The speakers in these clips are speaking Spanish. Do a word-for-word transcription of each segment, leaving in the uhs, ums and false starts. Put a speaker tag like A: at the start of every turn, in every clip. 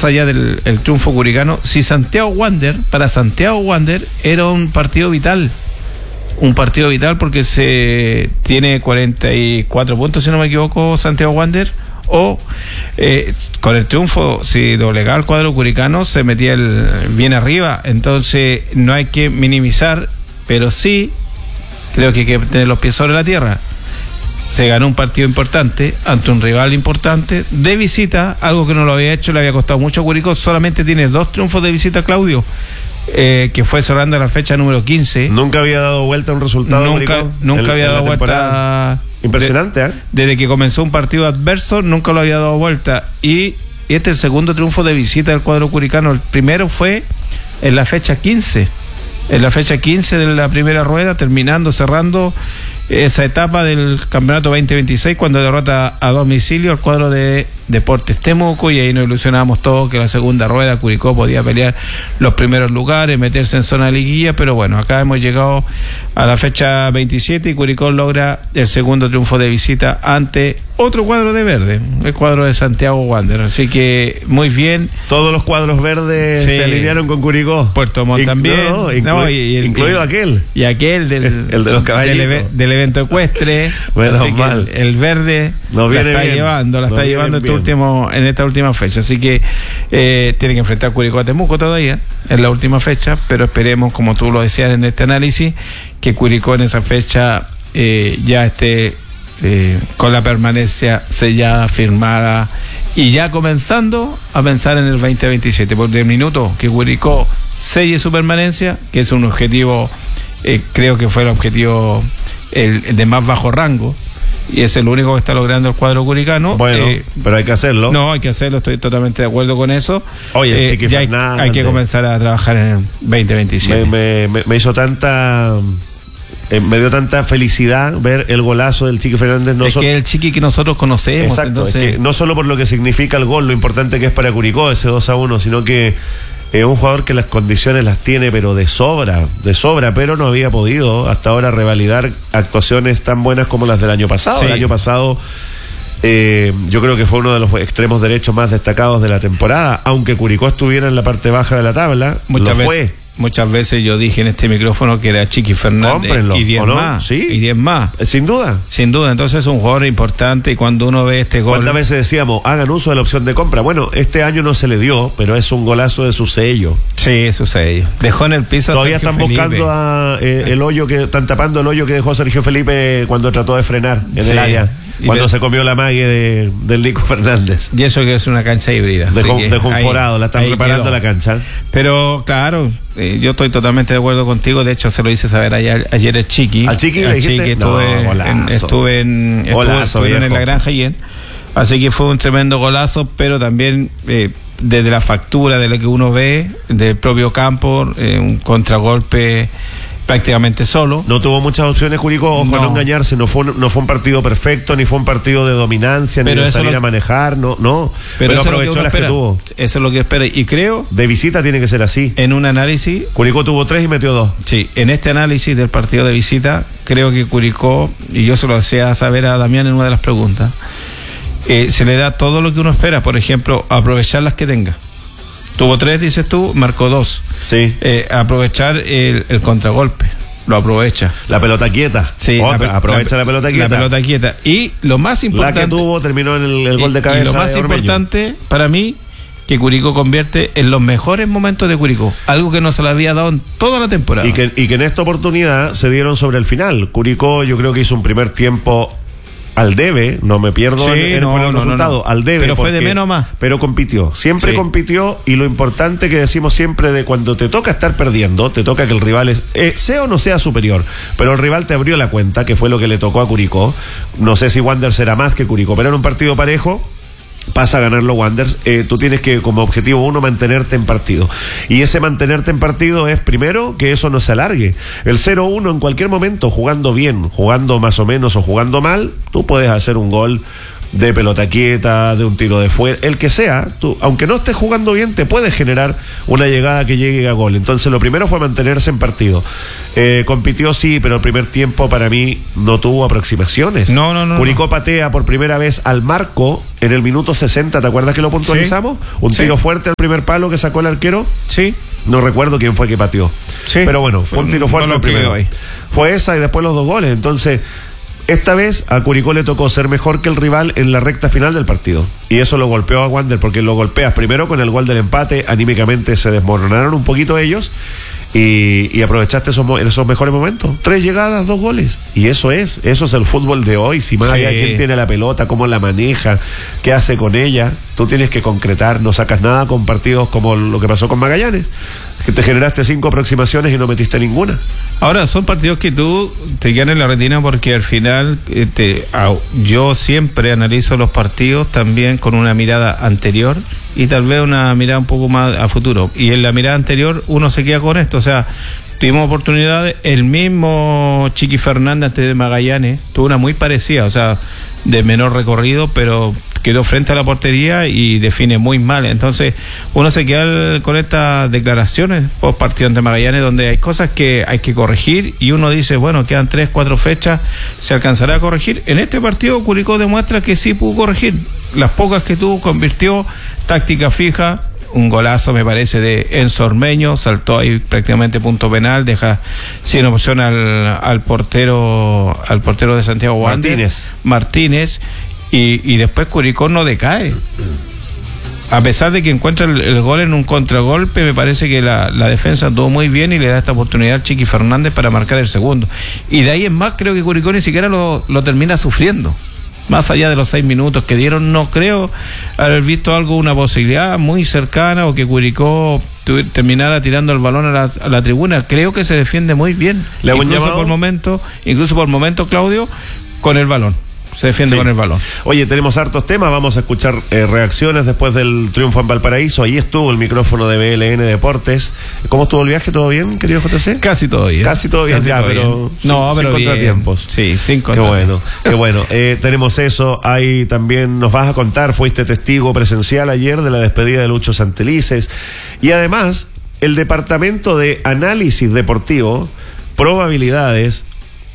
A: allá del el triunfo curicano, si Santiago Wander, para Santiago Wander era un partido vital, un partido vital porque se tiene cuarenta y cuatro puntos, si no me equivoco, Santiago Wander, o eh, con el triunfo, si doblegaba el cuadro curicano, se metía el, bien arriba. Entonces no hay que minimizar, pero sí creo que hay que tener los pies sobre la tierra. Se ganó un partido importante ante un rival importante de visita, algo que no lo había hecho, le había costado mucho a Curicó. Solamente tiene dos triunfos de visita, Claudio, eh, que fue cerrando la fecha número quince.
B: Nunca había dado vuelta un resultado.
A: Nunca, nunca el, había dado vuelta.
B: Impresionante, ¿eh?
A: De, desde que comenzó un partido adverso, nunca lo había dado vuelta. Y este es el segundo triunfo de visita del cuadro curicano. El primero fue en la fecha quince. En la fecha quince de la primera rueda, terminando, cerrando esa etapa del campeonato veinte veintiséis, cuando derrota a domicilio al cuadro de Deportes Temuco, y ahí nos ilusionábamos todos que la segunda rueda Curicó podía pelear los primeros lugares, meterse en zona de liguilla, pero bueno, acá hemos llegado a la fecha veintisiete y Curicó logra el segundo triunfo de visita ante otro cuadro de verde, el cuadro de Santiago Wander. Así que muy bien.
B: Todos los cuadros verdes sí. se alinearon con Curicó.
A: Puerto Montt también.
B: No, inclu- no, y, y el, incluido y, aquel.
A: Y aquel del,
B: el de los caballitos.
A: Del, ev- del evento ecuestre.
B: Menos mal.
A: El, el verde
B: Nos
A: la
B: viene
A: está
B: bien.
A: llevando, la
B: Nos
A: está llevando este
B: bien.
A: último, en esta última fecha. Así que eh, tiene que enfrentar Curicó a Temuco todavía, en la última fecha, pero esperemos, como tú lo decías en este análisis, que Curicó en esa fecha eh, ya esté Eh, con la permanencia sellada, firmada, y ya comenzando a pensar en el veinte veintisiete, por el minuto que Curicó selle su permanencia, que es un objetivo, eh, creo que fue el objetivo el, el de más bajo rango, y es el único que está logrando el cuadro curicano.
B: Bueno,
A: eh,
B: pero hay que hacerlo.
A: No, hay que hacerlo, estoy totalmente de acuerdo con eso.
B: Oye,
A: eh,
B: Chiqui
A: ya hay,
B: Fernández,
A: hay que comenzar a trabajar en el veinte veintisiete.
B: Me, me, me hizo tanta... Eh, me dio tanta felicidad ver el golazo del Chiqui Fernández. No
A: es
B: so-
A: que es el Chiqui que nosotros conocemos.
B: Exacto,
A: entonces...
B: es que no solo por lo que significa el gol, lo importante que es para Curicó ese dos a uno, sino que es eh, un jugador que las condiciones las tiene, pero de sobra, de sobra, pero no había podido hasta ahora revalidar actuaciones tan buenas como las del año pasado.
A: Sí.
B: El año pasado eh, yo creo que fue uno de los extremos derechos más destacados de la temporada, aunque Curicó estuviera en la parte baja de la tabla.
A: Muchas
B: lo
A: veces.
B: Fue.
A: Muchas veces yo dije en este micrófono que era Chiqui Fernández.
B: Cómprenlo,
A: y diez
B: ¿o no?
A: más.
B: Sí.
A: Y diez más.
B: Sin duda.
A: Sin duda. Entonces es un jugador importante, y cuando uno ve este gol.
B: ¿Cuántas veces decíamos, hagan uso de la opción de compra? Bueno, este año no se le dio, pero es un golazo de su sello.
A: Sí, su sello. Dejó en el piso.
B: Todavía están Felipe. buscando a, eh, el hoyo que están tapando el hoyo que dejó Sergio Felipe cuando trató de frenar en sí. el área. Cuando y se comió la mague de, del Nico Fernández.
A: Y eso que es una cancha híbrida.
B: Dejó, dejó un ahí, forado, la están preparando quedó. la cancha.
A: Pero claro, eh, yo estoy totalmente de acuerdo contigo. De hecho, se lo hice saber ayer, ayer el Chiqui.
B: ¿Al Chiqui?
A: Al Chiqui estuve, no, en, estuve en estuve,
B: golazo,
A: en la granja ayer. Así que fue un tremendo golazo, pero también eh, desde la factura de lo que uno ve, del propio campo, eh, un contragolpe prácticamente solo.
B: No tuvo muchas opciones Curicó, ojo, no, no engañarse, no fue, no fue un partido perfecto, ni fue un partido de dominancia, pero ni de salir lo, a manejar, no, no,
A: pero,
B: pero aprovechó
A: que
B: las
A: espera.
B: que tuvo.
A: Eso es lo que espera, y creo...
B: De visita tiene que ser así.
A: En un análisis...
B: Curicó tuvo tres y metió dos.
A: Sí, en este análisis del partido de visita, creo que Curicó, y yo se lo hacía saber a Damián en una de las preguntas, eh, se le da todo lo que uno espera, por ejemplo, aprovechar las que tenga. Tuvo tres, dices tú, marcó dos.
B: Sí.
A: Eh, aprovechar el, el contragolpe, lo aprovecha.
B: La pelota quieta.
A: Sí.
B: Otra, la, aprovecha la, la pelota quieta.
A: La pelota quieta. Y lo más importante.
B: La que tuvo terminó en el, el gol de cabeza.
A: Y lo más importante para mí, que Curicó convierte en los mejores momentos de Curicó. Algo que no se le había dado en toda la temporada.
B: Y que, y que en esta oportunidad se dieron sobre el final. Curicó, yo creo que hizo un primer tiempo al debe, no me pierdo
A: sí,
B: en, en
A: no,
B: por el
A: no,
B: resultado,
A: no, no.
B: al debe.
A: Pero fue
B: porque,
A: de menos más.
B: Pero compitió, siempre sí. compitió, y lo importante que decimos siempre de cuando te toca estar perdiendo, te toca que el rival es, eh, sea o no sea superior, pero el rival te abrió la cuenta, que fue lo que le tocó a Curicó. No sé si Wander será más que Curicó, pero era un partido parejo. Pasa a ganarlo Wanderers, eh, tú tienes que como objetivo uno mantenerte en partido, y ese mantenerte en partido es primero que eso no se alargue. El cero uno en cualquier momento, jugando bien, jugando más o menos o jugando mal, tú puedes hacer un gol de pelota quieta, de un tiro de fuera, el que sea, tú, aunque no estés jugando bien, te puedes generar una llegada que llegue a gol. Entonces lo primero fue mantenerse en partido. Eh, compitió sí, pero el primer tiempo para mí no tuvo aproximaciones.
A: No, no, no.
B: Curicó patea por primera vez al marco en el minuto sesenta, ¿te acuerdas que lo puntualizamos? Sí. Un tiro sí. fuerte al primer palo que sacó el arquero.
A: Sí.
B: No recuerdo quién fue que pateó.
A: Sí.
B: Pero bueno, fue un tiro fuerte
A: no
B: al primero. Ahí. Fue esa y después los dos goles. Entonces, esta vez a Curicó le tocó ser mejor que el rival en la recta final del partido. Y eso lo golpeó a Wander, porque lo golpeas primero con el gol del empate, anímicamente se desmoronaron un poquito ellos. Y, y aprovechaste esos, esos mejores momentos. Tres llegadas, dos goles. Y eso es, eso es el fútbol de hoy. Si más allá sí. quién tiene la pelota, cómo la maneja, qué hace con ella, tú tienes que concretar. No sacas nada con partidos como lo que pasó con Magallanes, que te generaste cinco aproximaciones y no metiste ninguna.
A: Ahora, son partidos que tú te quedan en la retina porque al final eh, te, yo siempre analizo los partidos también con una mirada anterior y tal vez una mirada un poco más a futuro. Y en la mirada anterior uno se queda con esto, o sea, tuvimos oportunidades, el mismo Chiqui Fernández antes de Magallanes tuvo una muy parecida, o sea, de menor recorrido, pero quedó frente a la portería y define muy mal. Entonces uno se queda con estas declaraciones post partido ante Magallanes, donde hay cosas que hay que corregir y uno dice, bueno, quedan tres, cuatro fechas, ¿se alcanzará a corregir? En este partido Curicó demuestra que sí pudo corregir. Las pocas que tuvo, convirtió, táctica fija, un golazo me parece de Enzo Ormeño, saltó ahí prácticamente punto penal, deja sin opción al, al portero al portero de Santiago Wander,
B: Martínez,
A: Martínez y, y después Curicó no decae. A pesar de que encuentra el, el gol en un contragolpe, me parece que la, la defensa anduvo muy bien y le da esta oportunidad al Chiqui Fernández para marcar el segundo. Y de ahí en más creo que Curicó ni siquiera lo, lo termina sufriendo. Más allá de los seis minutos que dieron, no creo haber visto algo, una posibilidad muy cercana o que Curicó terminara tirando el balón a la, a la tribuna. Creo que se defiende muy bien.
B: ¿Le hago
A: incluso
B: un llamado?
A: por momento, incluso por momento, Claudio, con el balón. Se defiende sí. con el balón.
B: Oye, tenemos hartos temas, vamos a escuchar eh, reacciones después del triunfo en Valparaíso. Ahí estuvo el micrófono de B L N Deportes. ¿Cómo estuvo el viaje? ¿Todo bien, querido J C?
A: Casi todo bien.
B: Casi todo bien,
A: Casi
B: ya,
A: todo
B: pero
A: bien.
B: Sin,
A: no, pero
B: sin
A: bien.
B: contratiempos.
A: Sí, sin
B: contratiempos. Qué bueno, qué bueno. Eh, tenemos eso. Ahí también nos vas a contar, fuiste testigo presencial ayer de la despedida de Lucho Santelices. Y además, el Departamento de Análisis Deportivo, Probabilidades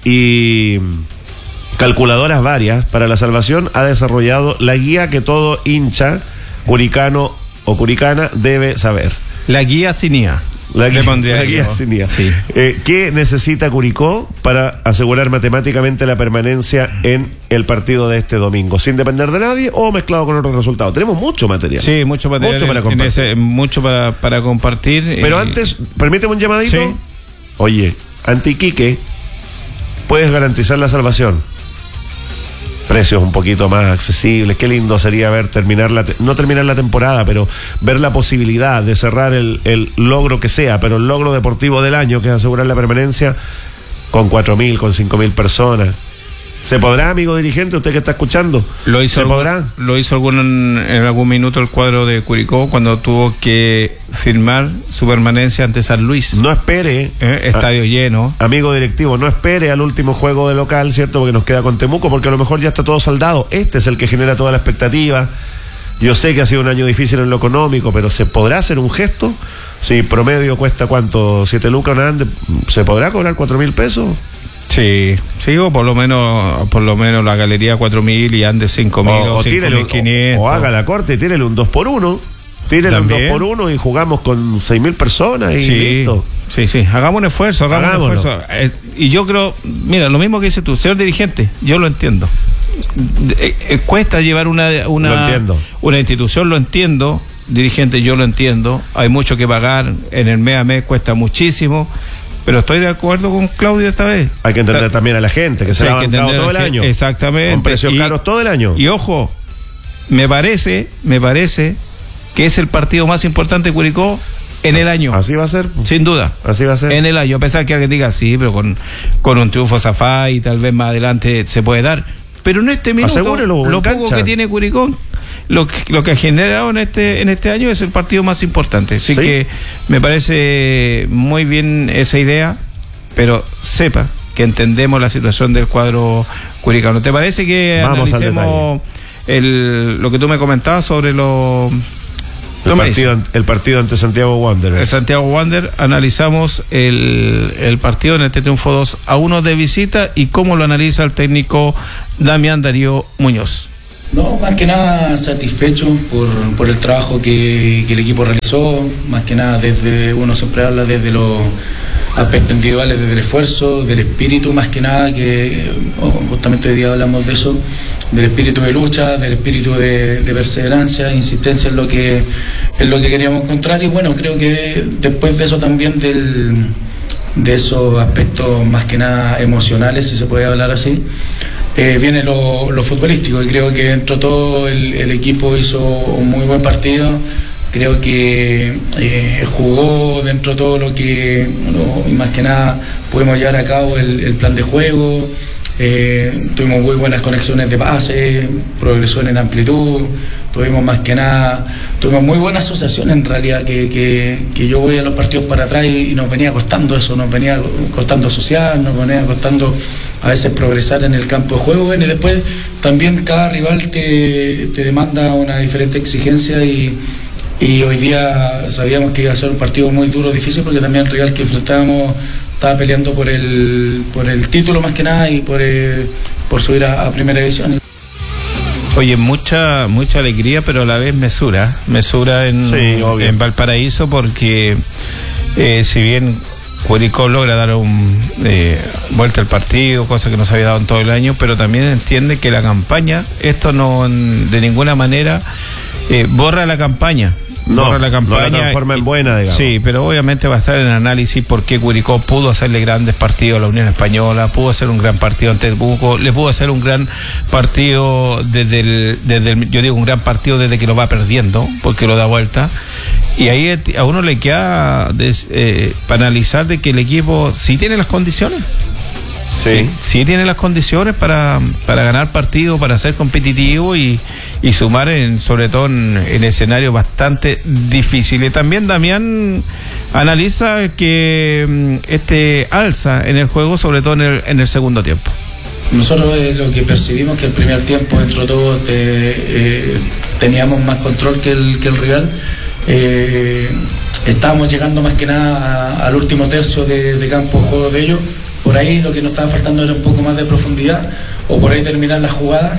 B: y calculadoras varias para la salvación ha desarrollado la guía que todo hincha curicano o curicana debe saber.
A: La guía sin I A.
B: La guía, la guía sin I A.
A: Sí.
B: Eh, ¿Qué necesita Curicó para asegurar matemáticamente la permanencia en el partido de este domingo? Sin depender de nadie o mezclado con otros resultados. Tenemos mucho material.
A: Sí, mucho material.
B: Mucho para compartir.
A: Ese, mucho para, para compartir.
B: Pero eh, antes, permíteme un llamadito.
A: Sí.
B: Oye, ante Iquique, puedes garantizar la salvación. Precios un poquito más accesibles. Qué lindo sería ver terminar la te- no terminar la temporada, pero ver la posibilidad de cerrar el, el logro que sea, pero el logro deportivo del año, que es asegurar la permanencia, con cuatro mil, con cinco mil personas. ¿Se podrá, amigo dirigente, usted que está escuchando?
A: ¿Lo hizo
B: ¿Se
A: algún,
B: podrá?
A: Lo hizo algún, en algún minuto el cuadro de Curicó cuando tuvo que firmar su permanencia ante San Luis.
B: No espere.
A: Eh, estadio
B: a,
A: lleno.
B: Amigo directivo, no espere al último juego de local, ¿cierto? Porque nos queda con Temuco, porque a lo mejor ya está todo saldado. Este es el que genera toda la expectativa. Yo sé que ha sido un año difícil en lo económico, pero ¿se podrá hacer un gesto? Si promedio cuesta, ¿cuánto? ¿Siete lucas? ¿Se podrá cobrar cuatro mil pesos?
A: Sí, sí, o por lo menos, por lo menos la galería cuatro mil y ande cinco mil o, o cinco mil quinientos.
B: O, o haga la corte y tírele un dos por uno. Tírele También. un dos por uno y jugamos con seis mil personas y
A: sí,
B: listo.
A: Sí, sí, hagamos un esfuerzo, hagamos Hagámoslo. un esfuerzo. Eh, y yo creo, mira, lo mismo que dices tú, señor dirigente, yo lo entiendo. Eh, eh, cuesta llevar una, una, una institución, lo entiendo, dirigente, yo lo entiendo. Hay mucho que pagar, en el mes a mes cuesta muchísimo. Pero estoy de acuerdo con Claudio esta vez.
B: Hay que entender Está, también a la gente que sí, se la ha bancado todo el año.
A: Exactamente.
B: Con precios y, caros todo el año.
A: Y ojo, me parece, me parece que es el partido más importante de Curicó en
B: así,
A: el año.
B: Así va a ser.
A: Sin duda.
B: Así va a ser.
A: En el año. A pesar que alguien diga sí, pero con, con un triunfo zafá y tal vez más adelante se puede dar. Pero en este minuto,
B: Asegúrelo,
A: lo poco cancha. que tiene Curicó, lo que, lo que ha generado en este en este año es el partido más importante. Así ¿Sí? que me parece muy bien esa idea, pero sepa que entendemos la situación del cuadro curicano. ¿Te parece que
B: Vamos
A: analicemos el, lo que tú me comentabas sobre los...
B: El partido, el partido ante Santiago Wanderers.
A: El Santiago Wanderers, analizamos el, el partido en este triunfo dos a uno de visita y cómo lo analiza el técnico Damián Darío Muñoz.
C: No, más que nada satisfecho por, por el trabajo que, que el equipo realizó, más que nada desde, uno siempre habla desde los aspectos individuales, desde el esfuerzo, del espíritu, más que nada, que justamente hoy día hablamos de eso, del espíritu de lucha, del espíritu de, de perseverancia, insistencia en lo que en lo que queríamos encontrar. Y bueno, creo que después de eso también del, de esos aspectos más que nada emocionales, si se puede hablar así, eh, viene lo, lo futbolístico, y creo que dentro de todo el, el equipo hizo un muy buen partido. Creo que eh, jugó dentro de todo lo que, bueno, y más que nada pudimos llevar a cabo el, el plan de juego, eh, tuvimos muy buenas conexiones de pase, progresión en amplitud, tuvimos más que nada, tuvimos muy buena asociación en realidad, que, que, que yo voy a los partidos para atrás y, y nos venía costando eso, nos venía costando asociar, nos venía costando a veces progresar en el campo de juego. Bueno, y después también cada rival te, te demanda una diferente exigencia, y Y hoy día sabíamos que iba a ser un partido muy duro, difícil, porque también el rival que enfrentábamos estaba peleando por el por el título más que nada, y por, eh, por subir a, a primera división.
A: Oye, mucha mucha alegría, pero a la vez mesura, mesura en,
B: sí,
A: en Valparaíso, porque eh, si bien Curicó logra dar un eh, vuelta al partido, cosa que no se había dado en todo el año, pero también entiende que la campaña, esto no de ninguna manera eh, borra la campaña.
B: No,
A: la campaña,
B: no la transforma en buena, digamos.
A: Sí, pero obviamente va a estar en análisis por qué Curicó pudo hacerle grandes partidos a la Unión Española, pudo hacer un gran partido ante Temuco, le pudo hacer un gran partido desde el, desde el, yo digo un gran partido desde que lo va perdiendo, porque lo da vuelta. Y ahí a uno le queda des, eh, para analizar de que el equipo sí tiene las condiciones. Sí. sí, sí tiene las condiciones para, para ganar partidos, para ser competitivo y, y sumar en, sobre todo en, en escenarios bastante difíciles. También Damián analiza que este alza en el juego, sobre todo en el, en el segundo tiempo.
C: Nosotros eh, lo que percibimos que el primer tiempo dentro de todo te, eh, teníamos más control que el, que el rival. Eh, estábamos llegando más que nada a, al último tercio de, de campo de juego de ellos. Por ahí lo que nos estaba faltando era un poco más de profundidad, o por ahí terminar la jugada,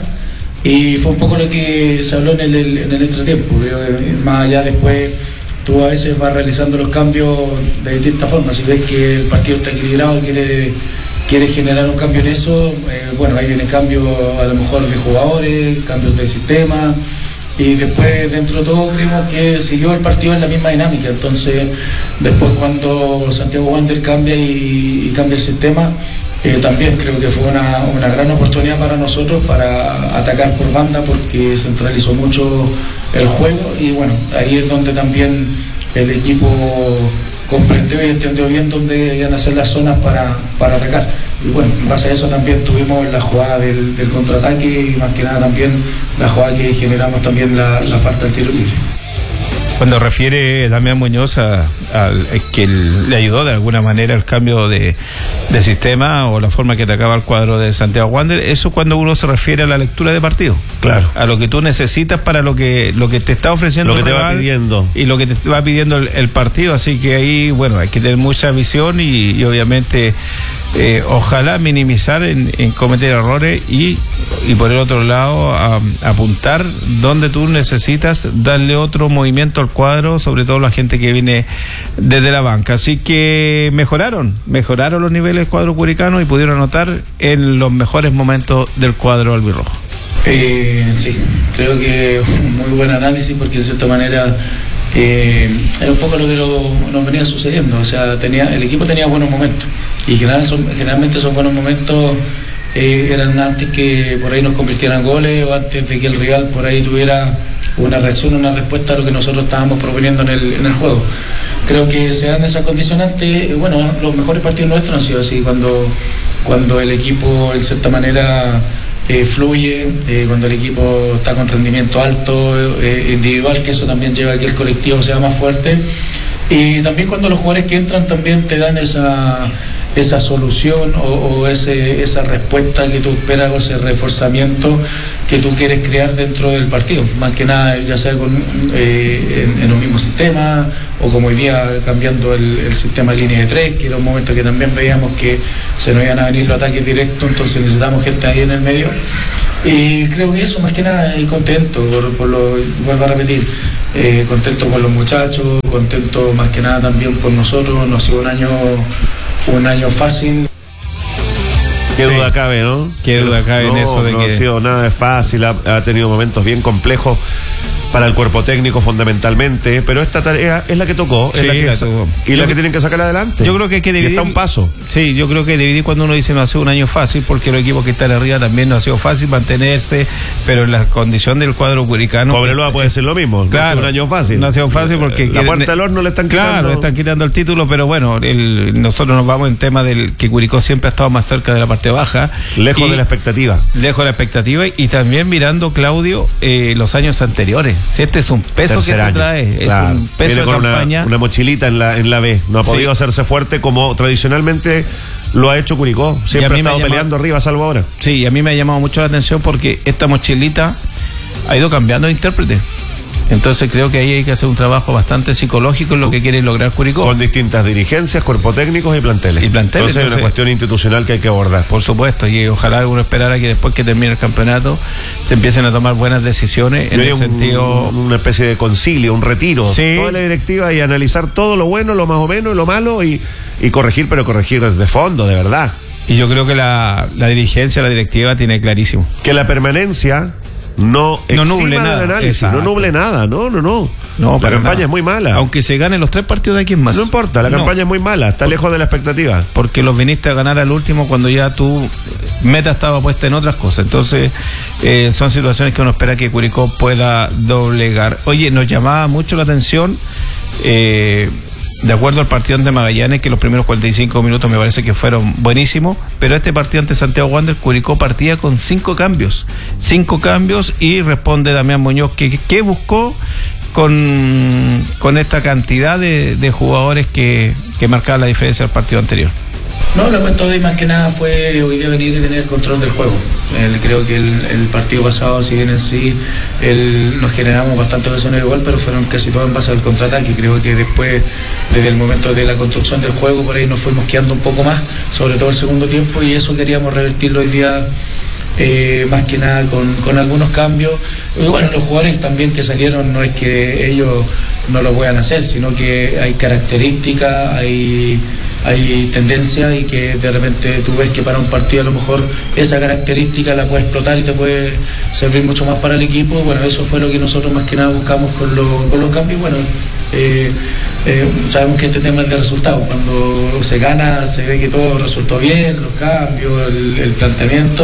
C: y fue un poco lo que se habló en el, en el entretiempo. Más allá después tú a veces vas realizando los cambios de distintas formas. Si ves que el partido está equilibrado y quiere, quiere generar un cambio en eso, eh, bueno, ahí viene cambios a lo mejor de jugadores, cambios de sistema. Y después, dentro de todo, creemos que siguió el partido en la misma dinámica. Entonces, después cuando Santiago Wanderers cambia y, y cambia el sistema, eh, también creo que fue una, una gran oportunidad para nosotros para atacar por banda, porque centralizó mucho el juego. Y bueno, ahí es donde también el equipo comprendió y entendió bien dónde iban a ser las zonas para, para atacar. Y bueno, en base a eso también tuvimos la jugada del, del contraataque, y más que nada también la jugada que generamos también la, la falta del tiro libre.
A: Cuando refiere Damián Muñoz a, a, a que le ayudó de alguna manera el cambio de, de sistema o la forma que atacaba el cuadro de Santiago Wanderers, eso cuando uno se refiere a la lectura de partido.
B: Claro.
A: A lo que tú necesitas para lo que lo que te está ofreciendo
B: lo que te va pidiendo
A: y lo que te va pidiendo el, el partido. Así que ahí, bueno, hay que tener mucha visión y, y obviamente eh, ojalá minimizar en, en cometer errores y, y por el otro lado a, a apuntar donde tú necesitas darle otro movimiento al cuadro, sobre todo la gente que viene desde la banca. Así que mejoraron, mejoraron los niveles del cuadro curicano y pudieron anotar en los mejores momentos del cuadro albirrojo.
C: Eh, sí, creo que un muy buen análisis, porque de cierta manera eh, era un poco lo que lo, nos venía sucediendo. O sea, tenía, el equipo tenía buenos momentos, y general, son, generalmente esos buenos momentos eh, eran antes que por ahí nos convirtieran goles, o antes de que el rival por ahí tuviera una reacción, una respuesta a lo que nosotros estábamos proponiendo en el, en el juego. Creo que se dan esas condicionantes. Bueno, los mejores partidos nuestros han sido así, cuando, cuando el equipo en cierta manera eh, fluye, eh, cuando el equipo está con rendimiento alto, eh, individual, que eso también lleva a que el colectivo sea más fuerte, y también cuando los jugadores que entran también te dan esa esa solución o, o ese, esa respuesta que tú esperas, o ese reforzamiento que tú quieres crear dentro del partido, más que nada ya sea con, eh, en, en un mismo sistema o como hoy día cambiando el, el sistema de línea de tres, que era un momento que también veíamos que se nos iban a venir los ataques directos, entonces necesitamos gente ahí en el medio. Y creo que eso, más que nada, y contento, por, por lo, vuelvo a repetir, eh, contento con los muchachos, contento más que nada también por nosotros. No ha sido un año, un año fácil.
B: Qué sí. duda cabe, ¿no?
A: Qué duda cabe no, en eso de
B: no
A: que...
B: No ha sido nada de fácil, ha, ha tenido momentos bien complejos para el cuerpo técnico fundamentalmente, pero esta tarea es la que tocó,
A: sí,
B: es la que
A: la
B: sa-
A: tocó.
B: y
A: yo
B: la que tienen que sacar adelante.
A: Yo creo que hay que dividir.
B: Y está un paso.
A: Sí, yo creo que dividir cuando uno dice no ha sido un año fácil, porque los equipos que están arriba también no ha sido fácil mantenerse, pero en la condición del cuadro curicano.
B: Cobreloa puede ser lo mismo,
A: claro,
B: no ha sido un año fácil.
A: No ha sido fácil porque
B: la puerta del horno le están quitando.
A: Claro, le están quitando el título, pero bueno, el, nosotros nos vamos en tema del que Curicó siempre ha estado más cerca de la parte baja.
B: Lejos
A: y,
B: de la expectativa.
A: Lejos de la expectativa y también mirando, Claudio, eh, los años anteriores. Si este es un peso
B: Tercer
A: que se
B: año.
A: trae,
B: Claro.
A: es un peso
B: Viene
A: de
B: con
A: campaña.
B: Una, una mochilita en la, en la B. No ha
A: Sí.
B: podido hacerse fuerte como tradicionalmente lo ha hecho Curicó. Siempre ha estado
A: me ha
B: peleando
A: llamado,
B: arriba, salvo ahora.
A: Sí, y a mí me ha llamado mucho la atención porque esta mochilita ha ido cambiando de intérprete. Entonces creo que ahí hay que hacer un trabajo bastante psicológico en lo que quiere lograr Curicó.
B: Con distintas dirigencias, cuerpos técnicos y planteles.
A: Y planteles,
B: Entonces hay
A: entonces,
B: una cuestión institucional que hay que abordar.
A: Por supuesto, y ojalá uno esperara que después que termine el campeonato se empiecen a tomar buenas decisiones en el
B: un,
A: sentido...
B: una especie de concilio, un retiro.
A: Sí.
B: Toda la directiva y analizar todo lo bueno, lo más o menos, lo malo y, y corregir, pero corregir desde fondo, de verdad.
A: Y yo creo que la, la dirigencia, la directiva tiene clarísimo.
B: Que la permanencia no,
A: no nuble nada.
B: El análisis, no nuble nada, no, no, no.
A: No,
B: la campaña
A: nada.
B: es muy mala.
A: Aunque se ganen los tres partidos de aquí en más.
B: No importa, la
A: no.
B: campaña es muy mala, está
A: Por,
B: lejos de la expectativa.
A: Porque los viniste a ganar al último cuando ya tu meta estaba puesta en otras cosas. Entonces, eh, son situaciones que uno espera que Curicó pueda doblegar. Oye, nos llamaba mucho la atención, eh, de acuerdo al partido ante Magallanes, que los primeros cuarenta y cinco minutos me parece que fueron buenísimos, pero este partido ante Santiago Wander, Curicó partía con cinco cambios. Cinco cambios y responde Damián Muñoz que, que buscó con, con esta cantidad de, de jugadores que, que marcaban la diferencia del partido anterior.
C: No, la apuesta hoy más que nada fue hoy día venir y tener control del juego. El, creo que el, el partido pasado, si bien en sí el, nos generamos bastantes ocasiones igual, pero fueron casi todas en base al contraataque. Creo que después, desde el momento de la construcción del juego, por ahí nos fuimos quedando un poco más, sobre todo el segundo tiempo, y eso queríamos revertirlo hoy día. Eh, más que nada con, con algunos cambios. Y bueno, los jugadores también que salieron no es que ellos no lo puedan hacer, sino que hay características, hay, hay tendencias y que de repente tú ves que para un partido a lo mejor esa característica la puedes explotar y te puede servir mucho más para el equipo. Bueno, eso fue lo que nosotros más que nada buscamos con, lo, con los cambios. Bueno, eh, eh, sabemos que este tema es de resultados. Cuando se gana se ve que todo resultó bien, los cambios, el, el planteamiento.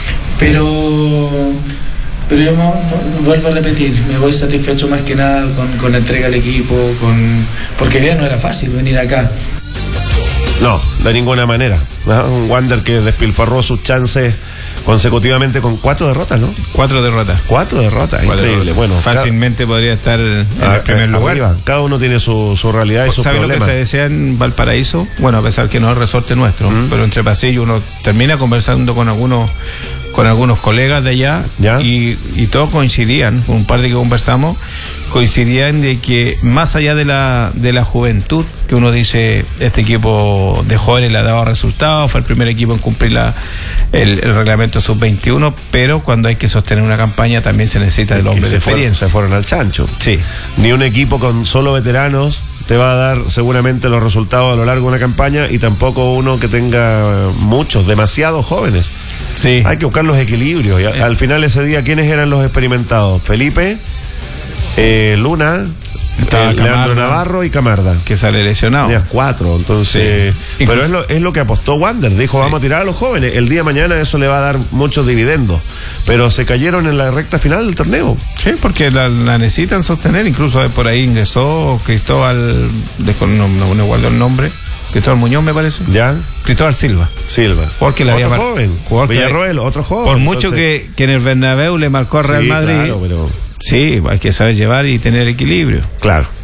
C: Pero, pero yo no, no, vuelvo a repetir, me voy satisfecho más que nada con, con la entrega al equipo, con, porque ya no era fácil venir acá.
B: No, de ninguna manera. ¿No? Un Wander que despilfarró sus chances consecutivamente con cuatro derrotas, ¿no?
A: Cuatro derrotas.
B: Cuatro derrotas,
A: Cuatro
B: increíble.
A: derrotas.
B: Bueno,
A: fácilmente cada... podría estar en
B: a,
A: el primer lugar.
B: Arriba. Cada uno tiene su, su realidad y sus
A: ¿Sabe
B: problemas.
A: lo que se decía en Valparaíso? Bueno, a pesar que no es resorte nuestro,
B: ¿Mm?
A: pero entre pasillos uno termina conversando con algunos con algunos colegas de allá
B: ¿Ya?
A: y, y todos coincidían, con un par de que conversamos, coincidían de que más allá de la de la juventud, que uno dice, este equipo de jóvenes le ha dado resultados, fue el primer equipo en cumplir la, el, el reglamento sub veintiuno, pero cuando hay que sostener una campaña también se necesita del hombre de experiencia.
B: Se fueron al chancho.
A: Sí.
B: Ni un equipo con solo veteranos te va a dar seguramente los resultados a lo largo de una campaña, y tampoco uno que tenga muchos, demasiados jóvenes.
A: Sí.
B: Hay que buscar los equilibrios. Y a, al final ese día, ¿quiénes eran los experimentados? Felipe, eh, Luna, eh, Leandro Navarro y Camarda,
A: que sale lesionado.
B: Tenías cuatro, entonces. Sí. Pero es lo, es lo que apostó Wander. Dijo, sí, vamos a tirar a los jóvenes. El día de mañana eso le va a dar muchos dividendos. Pero se cayeron en la recta final del torneo.
A: Sí, porque la, la necesitan sostener. Incluso por ahí ingresó Cristóbal, de, no, no, no guardo el nombre. Cristóbal Muñoz, me parece.
B: ¿Ya?
A: Cristóbal Silva.
B: Silva.
A: Porque la
B: otro
A: había
B: joven. Villarroel, otro joven.
A: Por mucho entonces... que, que en el Bernabéu le marcó a Real
B: sí,
A: Madrid.
B: Claro, pero...
A: Sí, hay que saber llevar y tener equilibrio.
B: Claro.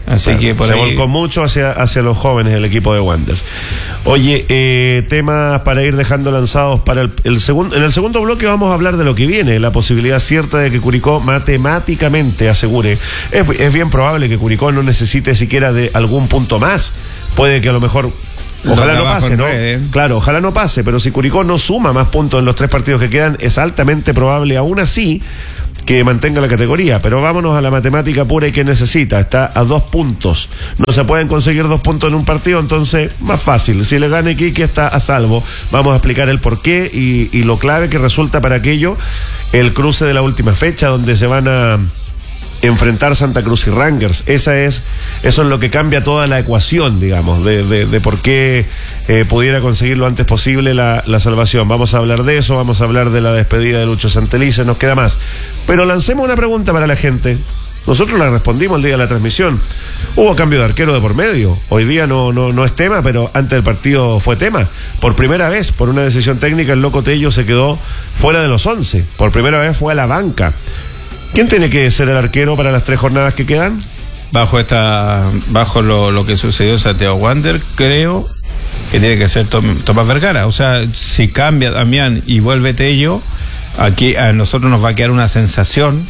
A: Así
B: claro,
A: que por
B: se
A: ahí...
B: volcó mucho hacia, hacia los jóvenes el equipo de Wanderers. Oye, eh, temas para ir dejando lanzados para el, el segundo. En el segundo bloque vamos a hablar de lo que viene, la posibilidad cierta de que Curicó matemáticamente asegure. Es, es bien probable que Curicó no necesite siquiera de algún punto más. Puede que a lo mejor... Ojalá no pase, ¿no? Red, ¿eh? Claro, ojalá no pase, pero si Curicó no suma más puntos en los tres partidos que quedan, es altamente probable aún así que mantenga la categoría. Pero vámonos a la matemática pura y que necesita. Está a dos puntos. No se pueden conseguir dos puntos en un partido, entonces más fácil. Si le gana Iquique está a salvo. Vamos a explicar el porqué y, y lo clave que resulta para aquello el cruce de la última fecha, donde se van a enfrentar Santa Cruz y Rangers. Esa es, eso es lo que cambia toda la ecuación, digamos, de, de, de por qué eh, pudiera conseguir lo antes posible la, la salvación. Vamos a hablar de eso, vamos a hablar de la despedida de Lucho Santelice, nos queda más. Pero lancemos una pregunta para la gente. Nosotros la respondimos el día de la transmisión. Hubo cambio de arquero de por medio. Hoy día no, no, no es tema, pero antes del partido fue tema. Por primera vez, por una decisión técnica, el Loco Tello se quedó fuera de los once. Por primera vez fue a la banca. ¿Quién tiene que ser el arquero para las tres jornadas que quedan?
A: Bajo esta, bajo lo, lo que sucedió en Santiago Wander, creo que tiene que ser Tom, Tomás Vergara. O sea, si cambia Damián y vuelve Tello, aquí a nosotros nos va a quedar una sensación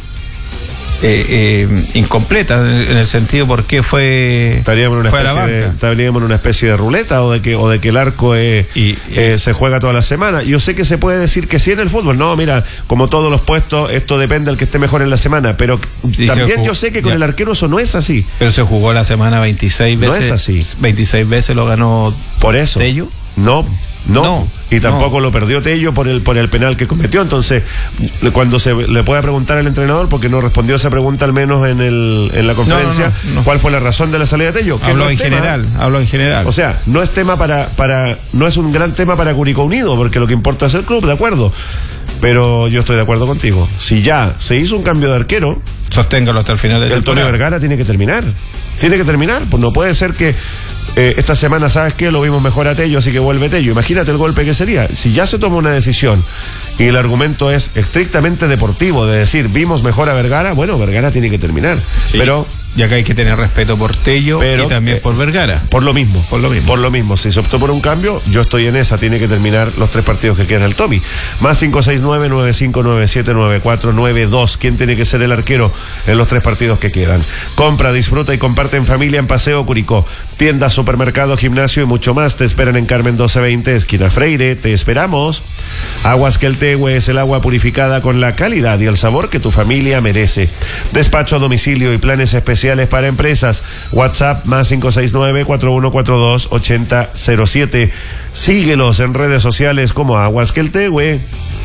A: eh, eh, incompleta en el sentido por qué fue,
B: estaríamos en una
A: fue a la
B: especie
A: banca.
B: De, estaríamos en una especie de ruleta o de que o de que el arco eh, y, y, eh, se juega toda la semana. Yo sé que se puede decir que sí en el fútbol, no, mira, como todos los puestos, esto depende del que esté mejor en la semana, pero sí, también yo sé que con ya. el arquero eso no es así.
A: Pero se jugó la semana veintiséis veces.
B: No es así.
A: veintiséis veces lo ganó
B: por eso.
A: Tello.
B: No. No, no, y tampoco
A: no.
B: lo perdió Tello por el por el penal que cometió. Entonces, cuando se le pueda preguntar al entrenador, porque no respondió esa pregunta al menos en el en la conferencia, no, no, no, ¿cuál fue la razón de la salida de Tello?
A: Habló
B: no
A: en tema, general, habló en general.
B: O sea, no es tema para para no es un gran tema para Curicó Unido, porque lo que importa es el club, de acuerdo. Pero yo estoy de acuerdo contigo. Si ya se hizo un cambio de arquero,
A: sosténgalo hasta el final del
B: el Tony Vergara tiene que terminar. Tiene que terminar, pues no puede ser que eh, esta semana, ¿sabes qué? Lo vimos mejor a Tello, así que vuelve Tello. Imagínate el golpe que sería. Si ya se toma una decisión y el argumento es estrictamente deportivo, de decir, vimos mejor a Vergara, bueno, Vergara tiene que terminar.
A: Sí.
B: Pero...
A: ya que hay que tener respeto por Tello pero, y también eh, por Vergara.
B: Por lo mismo, por lo mismo. Por lo mismo, si se optó por un cambio, yo estoy en esa, tiene que terminar los tres partidos que quedan el Tommy. Más cinco seis nueve, nueve cinco nueve siete, nueve cuatro nueve dos. ¿Quién tiene que ser el arquero en los tres partidos que quedan? Compra, disfruta y comparte en familia en Paseo Curicó. Tiendas, supermercado, gimnasio y mucho más te esperan en Carmen doce veinte, esquina Freire. Te esperamos. Aguas Queltehue es el agua purificada con la calidad y el sabor que tu familia merece. Despacho a domicilio y planes especiales para empresas. WhatsApp más cinco seis nueve, cuatro uno cuatro dos, ocho cero cero siete. Síguelos en redes sociales como Aguas Queltehue.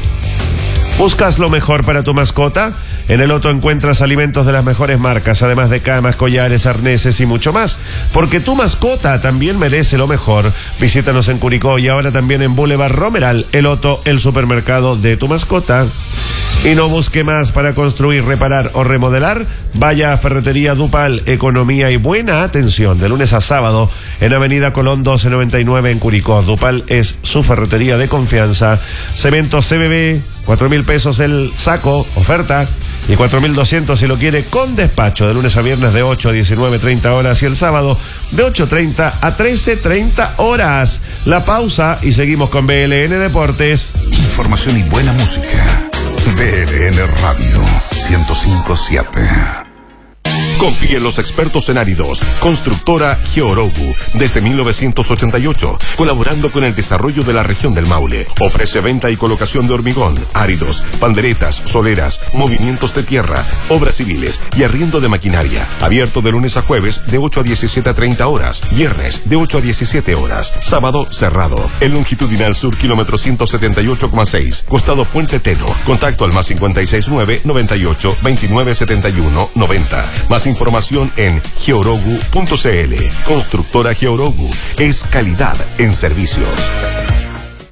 B: ¿Buscas lo mejor para tu mascota? En el Otto encuentras alimentos de las mejores marcas, además de camas, collares, arneses y mucho más. Porque tu mascota también merece lo mejor. Visítanos en Curicó y ahora también en Boulevard Romeral. El Otto, el supermercado de tu mascota. Y no busque más para construir, reparar o remodelar. Vaya a Ferretería Dupal, economía y buena atención. De lunes a sábado en Avenida Colón doce noventa y nueve en Curicó. Dupal es su ferretería de confianza. Cemento C B B, cuatro mil pesos el saco, oferta. Y cuatro mil doscientos si lo quiere con despacho. De lunes a viernes de ocho a diecinueve treinta horas y el sábado de ocho treinta a trece treinta horas. La pausa y seguimos con B L N Deportes.
D: Información y buena música. B L N Radio ciento cinco punto siete. Confíe en los expertos en áridos. Constructora Georogu, desde mil novecientos ochenta y ocho, colaborando con el desarrollo de la región del Maule. Ofrece venta y colocación de hormigón, áridos, panderetas, soleras, movimientos de tierra, obras civiles y arriendo de maquinaria. Abierto de lunes a jueves de ocho a diecisiete a treinta horas, viernes de ocho a diecisiete horas, sábado cerrado. El longitudinal sur, kilómetro ciento setenta y ocho coma seis, costado Puente Teno. Contacto al más cincuenta y seis nueve, noventa y ocho, veintinueve setenta y uno, noventa. Más información en georogu punto c l. Constructora Georogu es calidad en servicios.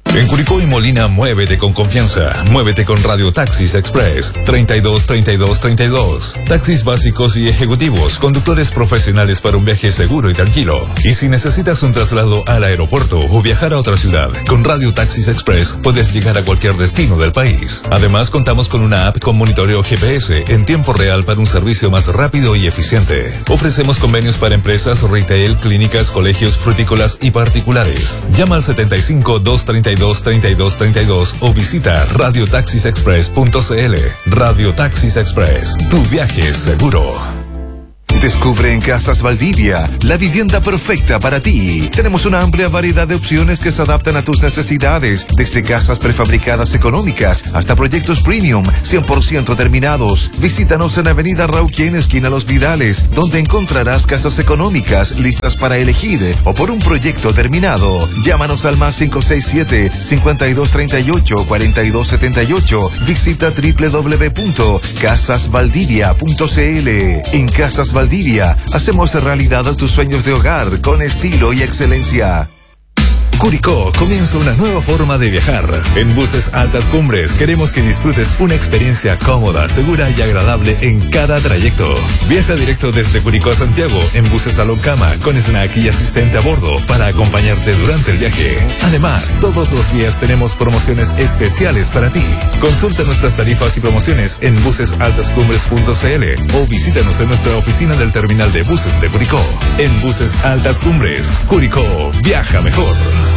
E: En Curicó y Molina, muévete con confianza. Muévete con Radio Taxis Express. treinta y dos, treinta y dos, treinta y dos. Taxis básicos y ejecutivos. Conductores profesionales para un viaje seguro y tranquilo. Y si necesitas un traslado al aeropuerto o viajar a otra ciudad, con Radio Taxis Express puedes llegar a cualquier destino del país. Además, contamos con una app con monitoreo G P S en tiempo real para un servicio más rápido y eficiente. Ofrecemos convenios para empresas, retail, clínicas, colegios, frutícolas y particulares. Llama al setenta y cinco, doscientos treinta y dos, treinta y dos treinta y dos o visita radio taxis express punto c l. Radio Taxis Express, tu viaje es seguro.
F: Descubre en Casas Valdivia la vivienda perfecta para ti. Tenemos una amplia variedad de opciones que se adaptan a tus necesidades, desde casas prefabricadas económicas hasta proyectos premium cien por ciento terminados. Visítanos en Avenida Rauquien, esquina Los Vidales, donde encontrarás casas económicas listas para elegir o por un proyecto terminado. Llámanos al más cinco seis siete, cincuenta y dos treinta y ocho, cuarenta y dos setenta y ocho. Visita doble u doble u doble u punto casas valdivia punto c l. En Casas Valdivia hacemos realidad tus sueños de hogar con estilo y excelencia.
E: Curicó comienza una nueva forma de viajar. En Buses Altas Cumbres queremos que disfrutes una experiencia cómoda, segura y agradable en cada trayecto. Viaja directo desde Curicó a Santiago en buses a cama con snack y asistente a bordo para acompañarte durante el viaje. Además, todos los días tenemos promociones especiales para ti. Consulta nuestras tarifas y promociones en buses altas cumbres punto c l o visítanos en nuestra oficina del terminal de buses de Curicó. En Buses Altas Cumbres, Curicó, viaja mejor.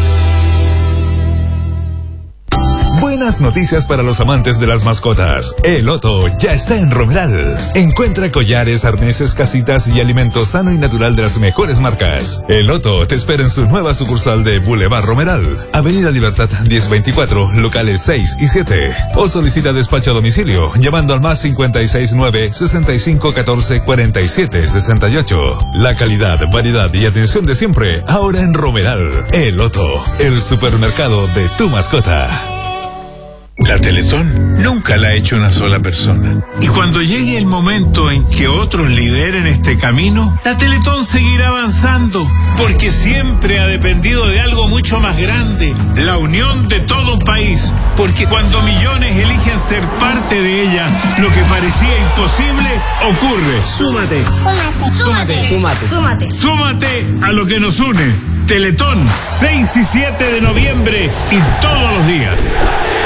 E: Buenas noticias para los amantes de las mascotas. El Otto ya está en Romeral. Encuentra collares, arneses, casitas y alimento sano y natural de las mejores marcas. El Otto te espera en su nueva sucursal de Boulevard Romeral, Avenida Libertad diez veinticuatro, locales seis y siete. O solicita despacho a domicilio llamando al más cincuenta y seis nueve, sesenta y cinco catorce, cuarenta y siete sesenta y ocho. La calidad, variedad y atención de siempre ahora en Romeral. El Otto, el supermercado de tu mascota.
G: La Teletón nunca la ha hecho una sola persona. Y cuando llegue el momento en que otros lideren este camino, la Teletón seguirá avanzando, porque siempre ha dependido de algo mucho más grande, la unión de todo un país. Porque cuando millones eligen ser parte de ella, lo que parecía imposible ocurre.
H: Súmate. Súmate. Súmate. Súmate.
G: Súmate a lo que nos une. Teletón, seis y siete de noviembre y todos los días.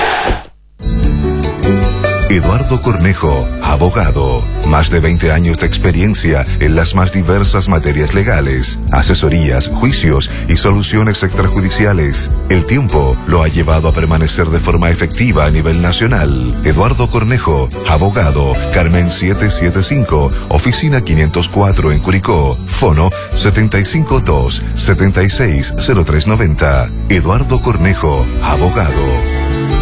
F: Eduardo Cornejo, abogado. Más de veinte años de experiencia en las más diversas materias legales, asesorías, juicios y soluciones extrajudiciales. El tiempo lo ha llevado a permanecer de forma efectiva a nivel nacional. Eduardo Cornejo, abogado. Carmen setecientos setenta y cinco, oficina quinientos cuatro en Curicó. Fono setenta y cinco dos, setenta y seis, cero tres noventa. Eduardo Cornejo, abogado.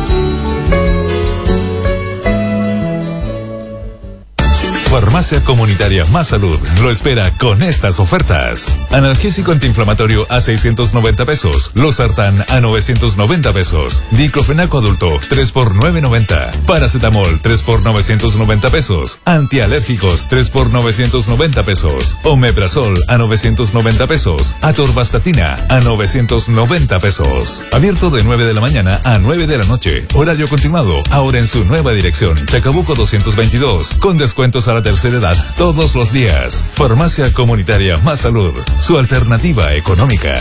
E: Farmacia Comunitaria Más Salud lo espera con estas ofertas. Analgésico antiinflamatorio a seiscientos noventa pesos. Losartán a novecientos noventa pesos. Diclofenaco adulto tres por novecientos noventa. Paracetamol tres por novecientos noventa pesos. Antialérgicos tres por novecientos noventa pesos. Omeprazol a novecientos noventa pesos. Atorvastatina a novecientos noventa pesos. Abierto de nueve de la mañana a nueve de la noche. Horario continuado. Ahora en su nueva dirección. Chacabuco doscientos veintidós. Con descuentos a la tercera edad todos los días. Farmacia Comunitaria Más Salud, su alternativa económica.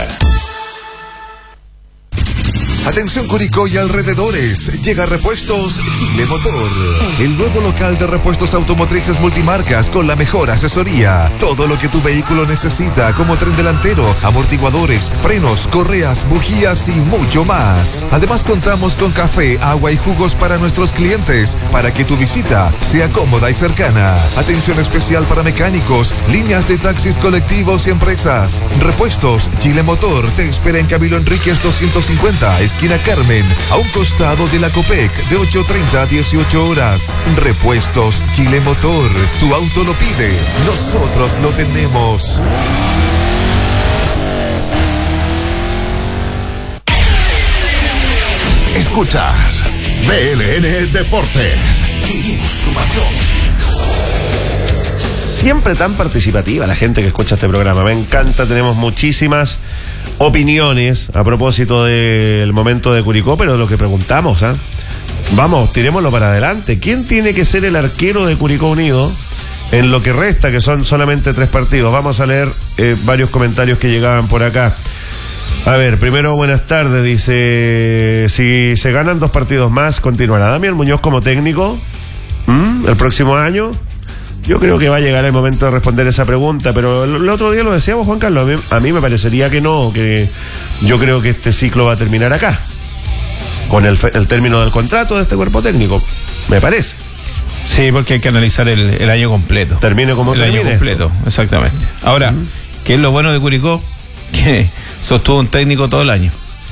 F: Atención Curicó y alrededores, llega Repuestos Chile Motor, el nuevo local de repuestos automotrices multimarcas con la mejor asesoría. Todo lo que tu vehículo necesita, como tren delantero, amortiguadores, frenos, correas, bujías y mucho más. Además contamos con café, agua y jugos para nuestros clientes, para que tu visita sea cómoda y cercana. Atención especial para mecánicos, líneas de taxis colectivos y empresas. Repuestos Chile Motor te espera en Camilo Enríquez doscientos cincuenta, esquina Carmen, a un costado de la Copec, de ocho treinta a dieciocho horas. Repuestos Chile Motor, tu auto lo pide, nosotros lo tenemos.
D: Escuchas V L N Deportes. Vivimos tu pasión.
B: Siempre tan participativa la gente que escucha este programa. Me encanta, tenemos muchísimas opiniones a propósito del momento de Curicó, pero de lo que preguntamos, ¿ah? ¿eh? Vamos, tirémoslo para adelante. ¿Quién tiene que ser el arquero de Curicó Unido en lo que resta, que son solamente tres partidos? Vamos a leer eh, varios comentarios que llegaban por acá. A ver, primero, buenas tardes. Dice, si se ganan dos partidos más, ¿continuará Damián Muñoz como técnico ¿Mm? el próximo año? Yo creo que va a llegar el momento de responder esa pregunta, pero el, el otro día lo decíamos, Juan Carlos, a mí, a mí me parecería que no, que yo creo que este ciclo va a terminar acá, con el, el término del contrato de este cuerpo técnico, me parece.
A: Sí, porque hay que analizar el, el año completo.
B: Termine como
A: el
B: termine
A: año completo, esto. Exactamente. Ahora, uh-huh. ¿qué es lo bueno de Curicó? Que sostuvo un técnico todo el año.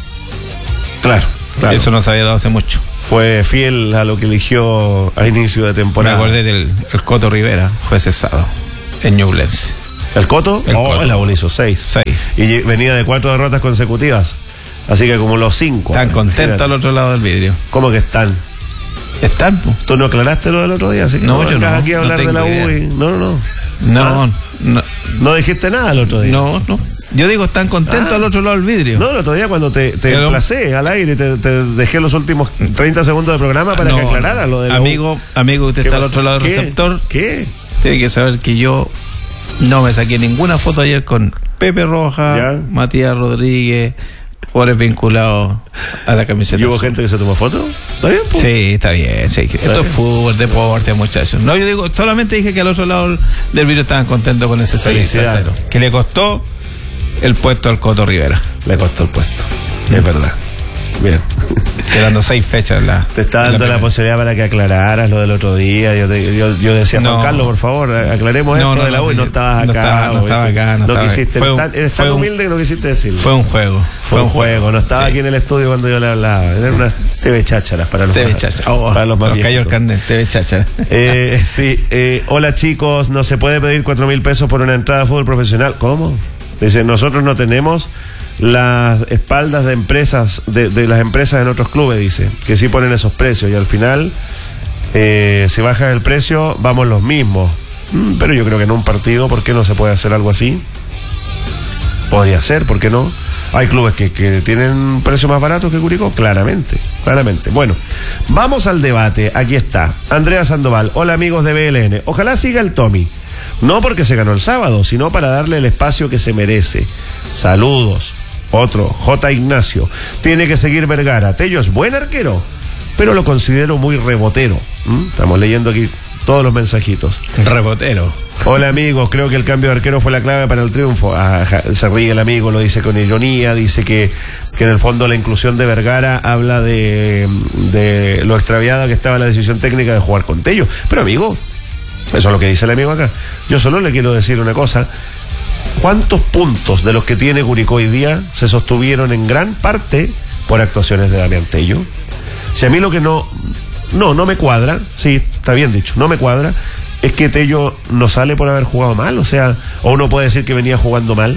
B: Claro, claro.
A: Eso no se había dado hace mucho.
B: Fue fiel a lo que eligió a inicio de temporada.
A: Me acordé del el Coto Rivera, fue cesado en Ñublense.
B: ¿El Coto?
A: El
B: oh,
A: Coto.
B: El abuelo hizo seis.
A: Seis.
B: Y venía de cuatro derrotas consecutivas. Así que como los cinco.
A: Están contentos al otro lado del vidrio.
B: ¿Cómo que están?
A: Están, pues.
B: ¿Tú no aclaraste lo del otro día? Así que
A: no,
B: no
A: yo no.
B: aquí a hablar
A: no
B: de la
A: idea.
B: U y... No, no, no.
A: No,
B: ah,
A: no.
B: No dijiste nada el otro día.
A: No, no. Yo digo, están contentos ah. al otro lado del vidrio.
B: No, el otro día cuando te, te
A: Pero,
B: emplacé al aire, te, te dejé los últimos treinta segundos del programa para
A: no,
B: que aclarara lo de la
A: amigo,
B: U.
A: Amigo, usted está al otro lado del
B: ¿Qué?
A: receptor.
B: ¿Qué?
A: Tiene que saber que yo no me saqué ninguna foto ayer con Pepe Roja,
B: ¿Ya?
A: Matías Rodríguez, jugadores vinculados a la camiseta.
B: ¿Y hubo gente que se tomó foto? ¿Está bien? Pues?
A: Sí, está bien. Sí. Esto es fútbol, deporte, muchachos. No, yo digo, solamente dije que al otro lado del vidrio estaban contentos con ese seis a cero. Que le costó el puesto al Coto Rivera.
B: Le costó el puesto. Mm. Es verdad. Bien.
A: Quedando seis fechas en la.
B: Te está dando la, la posibilidad para que aclararas lo del otro día. Yo, te, yo, yo decía,
A: no.
B: Juan Carlos, por favor, aclaremos no, esto
A: no,
B: de la U. No, no estabas
A: no
B: acá.
A: Estaba, no estaba acá. No,
B: no
A: estaba
B: quisiste.
A: Fue un,
B: eres tan, eres tan humilde un, que no quisiste decirlo.
A: Fue un juego.
B: Fue un juego. juego. No estaba sí. aquí en el estudio cuando yo le hablaba. Eran unas T V chácharas para los
A: T V chácharas. Oh,
B: para los más
A: cayó el carnet. T V chácharas.
B: Eh, sí. Eh, hola, chicos. No se puede pedir cuatro mil pesos por una entrada a fútbol profesional. ¿Cómo? Dice, nosotros no tenemos las espaldas de empresas, de, de las empresas en otros clubes, dice, que sí ponen esos precios y al final eh, si baja el precio vamos los mismos. Mm, pero yo creo que en un partido, ¿por qué no se puede hacer algo así? Podría ser, ¿por qué no? Hay clubes que, que tienen precios más baratos que Curicó, claramente, claramente. Bueno, vamos al debate, aquí está Andrea Sandoval. Hola amigos de B L N, ojalá siga el Tommy. No porque se ganó el sábado, sino para darle el espacio que se merece. Saludos. Otro, J. Ignacio. Tiene que seguir Vergara. Tello es buen arquero, pero lo considero muy rebotero. ¿Mm? Estamos leyendo aquí todos los mensajitos.
A: Rebotero.
B: Hola amigos, creo que el cambio de arquero fue la clave para el triunfo. Ah, se ríe el amigo, lo dice con ironía, dice que, que en el fondo la inclusión de Vergara habla de, de lo extraviada que estaba la decisión técnica de jugar con Tello. Pero amigo, eso es lo que dice el amigo acá. Yo solo le quiero decir una cosa. ¿Cuántos puntos de los que tiene Curicó hoy día se sostuvieron en gran parte por actuaciones de Damián Tello? Si a mí lo que no, no, no me cuadra, sí, está bien dicho, no me cuadra, es que Tello no sale por haber jugado mal, o sea, o uno puede decir que venía jugando mal.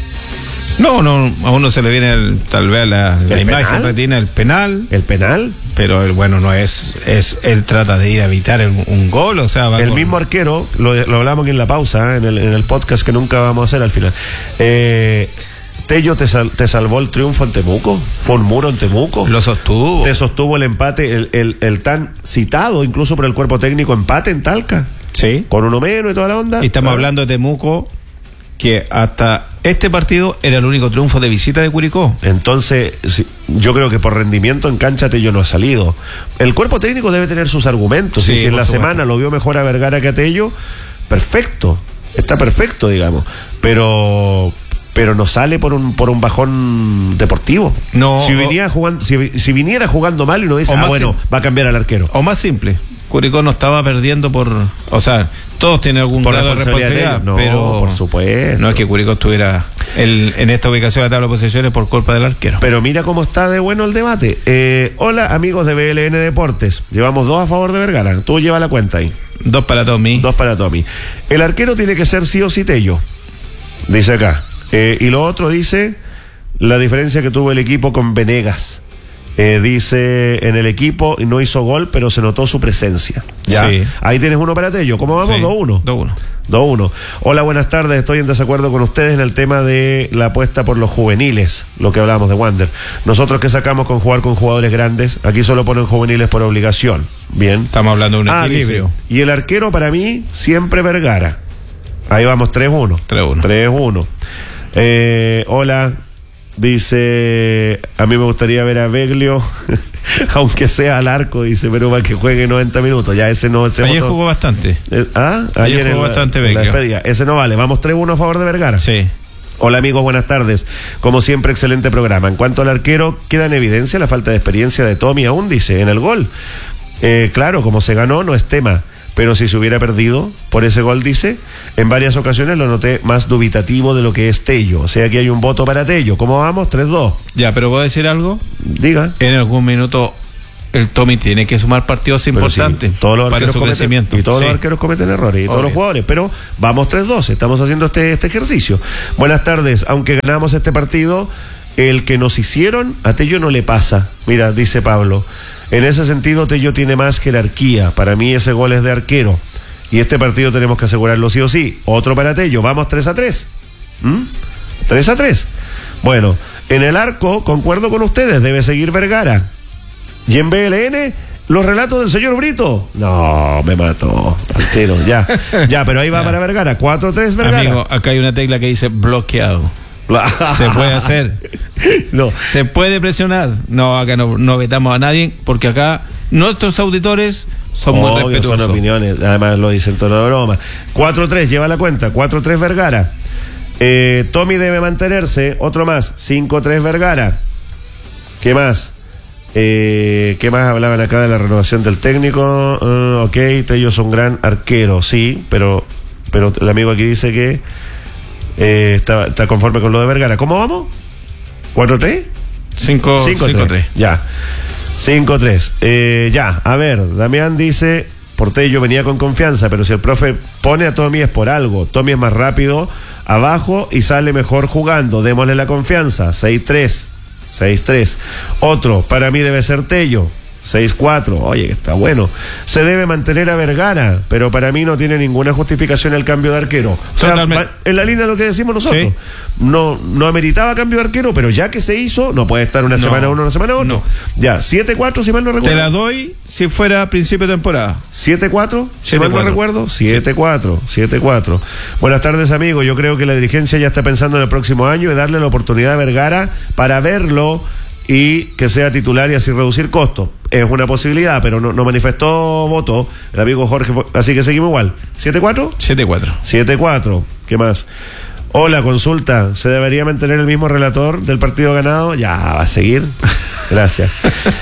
A: No, no, a uno se le viene el, tal vez la, la imagen retina, el penal.
B: ¿El penal?
A: Pero el bueno no es, es él trata de ir a evitar el, un gol, o sea, va
B: el
A: con...
B: mismo arquero, lo, lo hablamos aquí en la pausa, ¿eh? en, el, en el podcast que nunca vamos a hacer al final. Eh, Tello te, sal, te salvó el triunfo en Temuco, fue un muro en Temuco.
A: Lo sostuvo.
B: Te sostuvo el empate, el, el, el tan citado incluso por el cuerpo técnico empate en Talca.
A: Sí.
B: Con uno menos y toda la onda.
A: Y estamos
B: ¿Ah?
A: hablando de Temuco, que hasta este partido era el único triunfo de visita de Curicó.
B: Entonces, yo creo que por rendimiento en cancha Tello no ha salido. El cuerpo técnico debe tener sus argumentos. Sí, y si en la supuesto. semana lo vio mejor a Vergara que a Tello, perfecto. Está perfecto, digamos. Pero... pero no sale por un por un bajón deportivo.
A: No.
B: Si viniera jugando, si, si viniera jugando mal y uno dice, ah, bueno, sim- va a cambiar al arquero.
A: O más simple, Curicó no estaba perdiendo por, o sea, todos tienen algún
B: por
A: grado de responsabilidad,
B: no,
A: pero
B: por supuesto.
A: No es que Curicó estuviera el, en esta ubicación de la tabla de posiciones por culpa del arquero.
B: Pero mira cómo está de bueno el debate. Eh, hola amigos de B L N Deportes, llevamos dos a favor de Vergara. Tú lleva la cuenta ahí.
A: Dos para Tommy.
B: Dos para Tommy. El arquero tiene que ser sí o sí Tello, dice acá. Eh, y lo otro dice la diferencia que tuvo el equipo con Venegas. Eh, dice, en el equipo no hizo gol, pero se notó su presencia. ¿Ya? Sí. Ahí tienes uno para Tello. ¿Cómo vamos?
A: Sí.
B: dos uno.
A: dos uno.
B: dos uno. Hola, buenas tardes. Estoy en desacuerdo con ustedes en el tema de la apuesta por los juveniles, lo que hablábamos de Wander. Nosotros que sacamos con jugar con jugadores grandes, aquí solo ponen juveniles por obligación. Bien.
A: Estamos hablando de un ah, equilibrio.
B: Dice, y el arquero para mí, siempre Vergara. Ahí vamos, tres uno.
A: tres uno.
B: tres uno. Eh, hola. Dice, a mí me gustaría ver a Beglio, aunque sea al arco, dice, pero para que juegue noventa minutos. Ya ese no. Ese
A: ayer
B: otro,
A: jugó bastante.
B: Eh, ah,
A: ayer, ayer jugó la, bastante Beglio.
B: Ese no vale. Vamos tres uno a favor de Vergara.
A: Sí.
B: Hola amigos, buenas tardes. Como siempre, excelente programa. En cuanto al arquero, queda en evidencia la falta de experiencia de Tommy aún, dice, en el gol. Eh, claro, como se ganó, no es tema. Pero si se hubiera perdido por ese gol, dice, en varias ocasiones lo noté más dubitativo de lo que es Tello. O sea que hay un voto para Tello. ¿Cómo vamos? tres dos.
A: Ya, pero ¿puedo decir algo?
B: Diga.
A: En algún minuto el Tommy tiene que sumar partidos pero importantes
B: sí, todos los
A: para su
B: cometen,
A: crecimiento.
B: Y todos
A: sí.
B: los arqueros cometen errores, y Obvio. todos los jugadores. Pero vamos tres dos, estamos haciendo este, este ejercicio. Buenas tardes. Aunque ganamos este partido, el que nos hicieron, a Tello no le pasa. Mira, dice Pablo. En ese sentido, Tello tiene más jerarquía. Para mí ese gol es de arquero. Y este partido tenemos que asegurarlo sí o sí. Otro para Tello. Vamos tres a tres. ¿Mm? tres a tres. Bueno, en el arco, concuerdo con ustedes, debe seguir Vergara. Y en B L N, los relatos del señor Brito. No, me mató. Altero, ya. Ya, pero ahí va ya. Para Vergara. cuatro tres Vergara.
A: Amigo, acá hay una tecla que dice bloqueado. Se puede hacer.
B: No.
A: Se puede presionar. No, acá no, no vetamos a nadie, porque acá nuestros auditores son Obvio, muy respetuosos.
B: Son opiniones, además lo dicen toda la broma. cuatro tres, lleva la cuenta. cuatro tres Vergara. Eh, Tommy debe mantenerse. Otro más. cinco tres Vergara. ¿Qué más? Eh, ¿Qué más hablaban acá de la renovación del técnico? Uh, ok, Tello es un gran arquero, sí, pero, pero el amigo aquí dice que Eh, está, está conforme con lo de Vergara. ¿Cómo vamos? ¿cuatro tres?
A: cinco tres.
B: Ya. cinco tres. Eh, ya, a ver, Damián dice, Portello venía con confianza, pero si el profe pone a Tommy es por algo. Tommy es más rápido abajo y sale mejor jugando. Démosle la confianza. seis tres. seis tres. Otro, para mí debe ser Tello. seis cuatro, oye, que está bueno. Se debe mantener a Vergara, pero para mí no tiene ninguna justificación el cambio de arquero. O sea, en la línea de lo que decimos nosotros. Sí. No, no ameritaba cambio de arquero, pero ya que se hizo, no puede estar una no. semana uno, una semana otro. No. Ya, siete cuatro, si mal no recuerdo.
A: Te la doy si fuera a principio de temporada.
B: siete cuatro, si mal no recuerdo. siete cuatro, siete cuatro. Buenas tardes, amigos. Yo creo que la dirigencia ya está pensando en el próximo año y darle la oportunidad a Vergara para verlo y que sea titular y así reducir costos. Es una posibilidad, pero no, no manifestó voto el amigo Jorge, así que seguimos igual. ¿siete cuatro?
A: siete cuatro.
B: siete cuatro. ¿Qué más? Hola, consulta. ¿Se debería mantener el mismo relator del partido ganado? Ya, va a seguir. Gracias.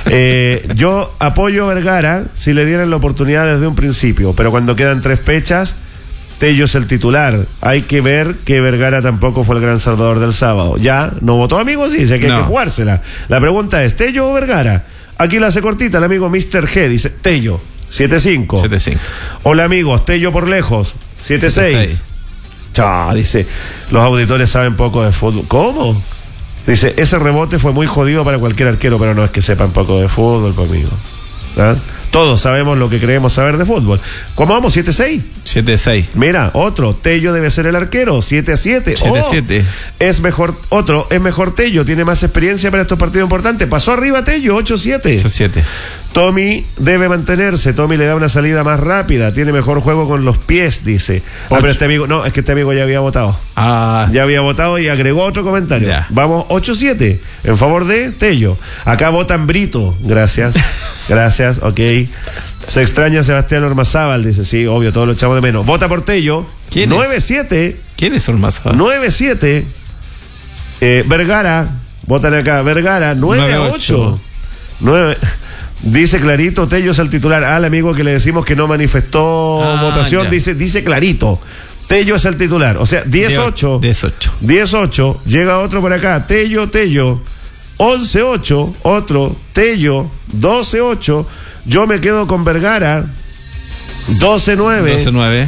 B: Eh, yo apoyo a Vergara si le dieran la oportunidad desde un principio, pero cuando quedan tres fechas, Tello es el titular. Hay que ver que Vergara tampoco fue el gran salvador del sábado. Ya, no votó, amigos, sí, dice que no. Hay que jugársela. La pregunta es, ¿Tello o Vergara? Aquí la hace cortita el amigo mister G, dice, Tello, siete cinco.
A: siete cinco.
B: Hola amigos, Tello por lejos, siete seis. Chao, dice, los auditores saben poco de fútbol. ¿Cómo? Dice, ese rebote fue muy jodido para cualquier arquero, pero no es que sepan poco de fútbol conmigo. ¿Ah? Todos sabemos lo que creemos saber de fútbol. ¿Cómo vamos? ¿siete seis?
A: siete seis.
B: Mira, otro, Tello debe ser el arquero, siete a siete.
A: siete siete.
B: Oh, es mejor, otro, es mejor Tello, tiene más experiencia para estos partidos importantes. Pasó arriba Tello, ocho siete.
A: ocho siete.
B: Tommy debe mantenerse, Tommy le da una salida más rápida, tiene mejor juego con los pies, dice. Ah, pero este amigo, no, es que este amigo ya había votado.
A: Ah.
B: Ya había votado y agregó otro comentario.
A: Ya.
B: Vamos, ocho siete, en favor de Tello. Acá votan Brito, gracias. Gracias, ok. Se extraña a Sebastián Ormazábal, dice, sí, obvio, todos lo echamos de menos. Vota por Tello.
A: ¿Quién
B: nueve siete.
A: ¿Quién es Ormazábal?
B: nueve siete. Eh, Vergara, votan acá, Vergara, nueve a ocho. nueve. Dice clarito, Tello es el titular. Al amigo que le decimos que no manifestó ah, votación, ya. dice dice clarito, Tello es el titular. O sea, diez ocho.
A: diez ocho.
B: diez ocho. Llega otro por acá, Tello, Tello. once ocho, otro, Tello, doce ocho. Yo me quedo con Vergara, doce nueve.
A: doce nueve.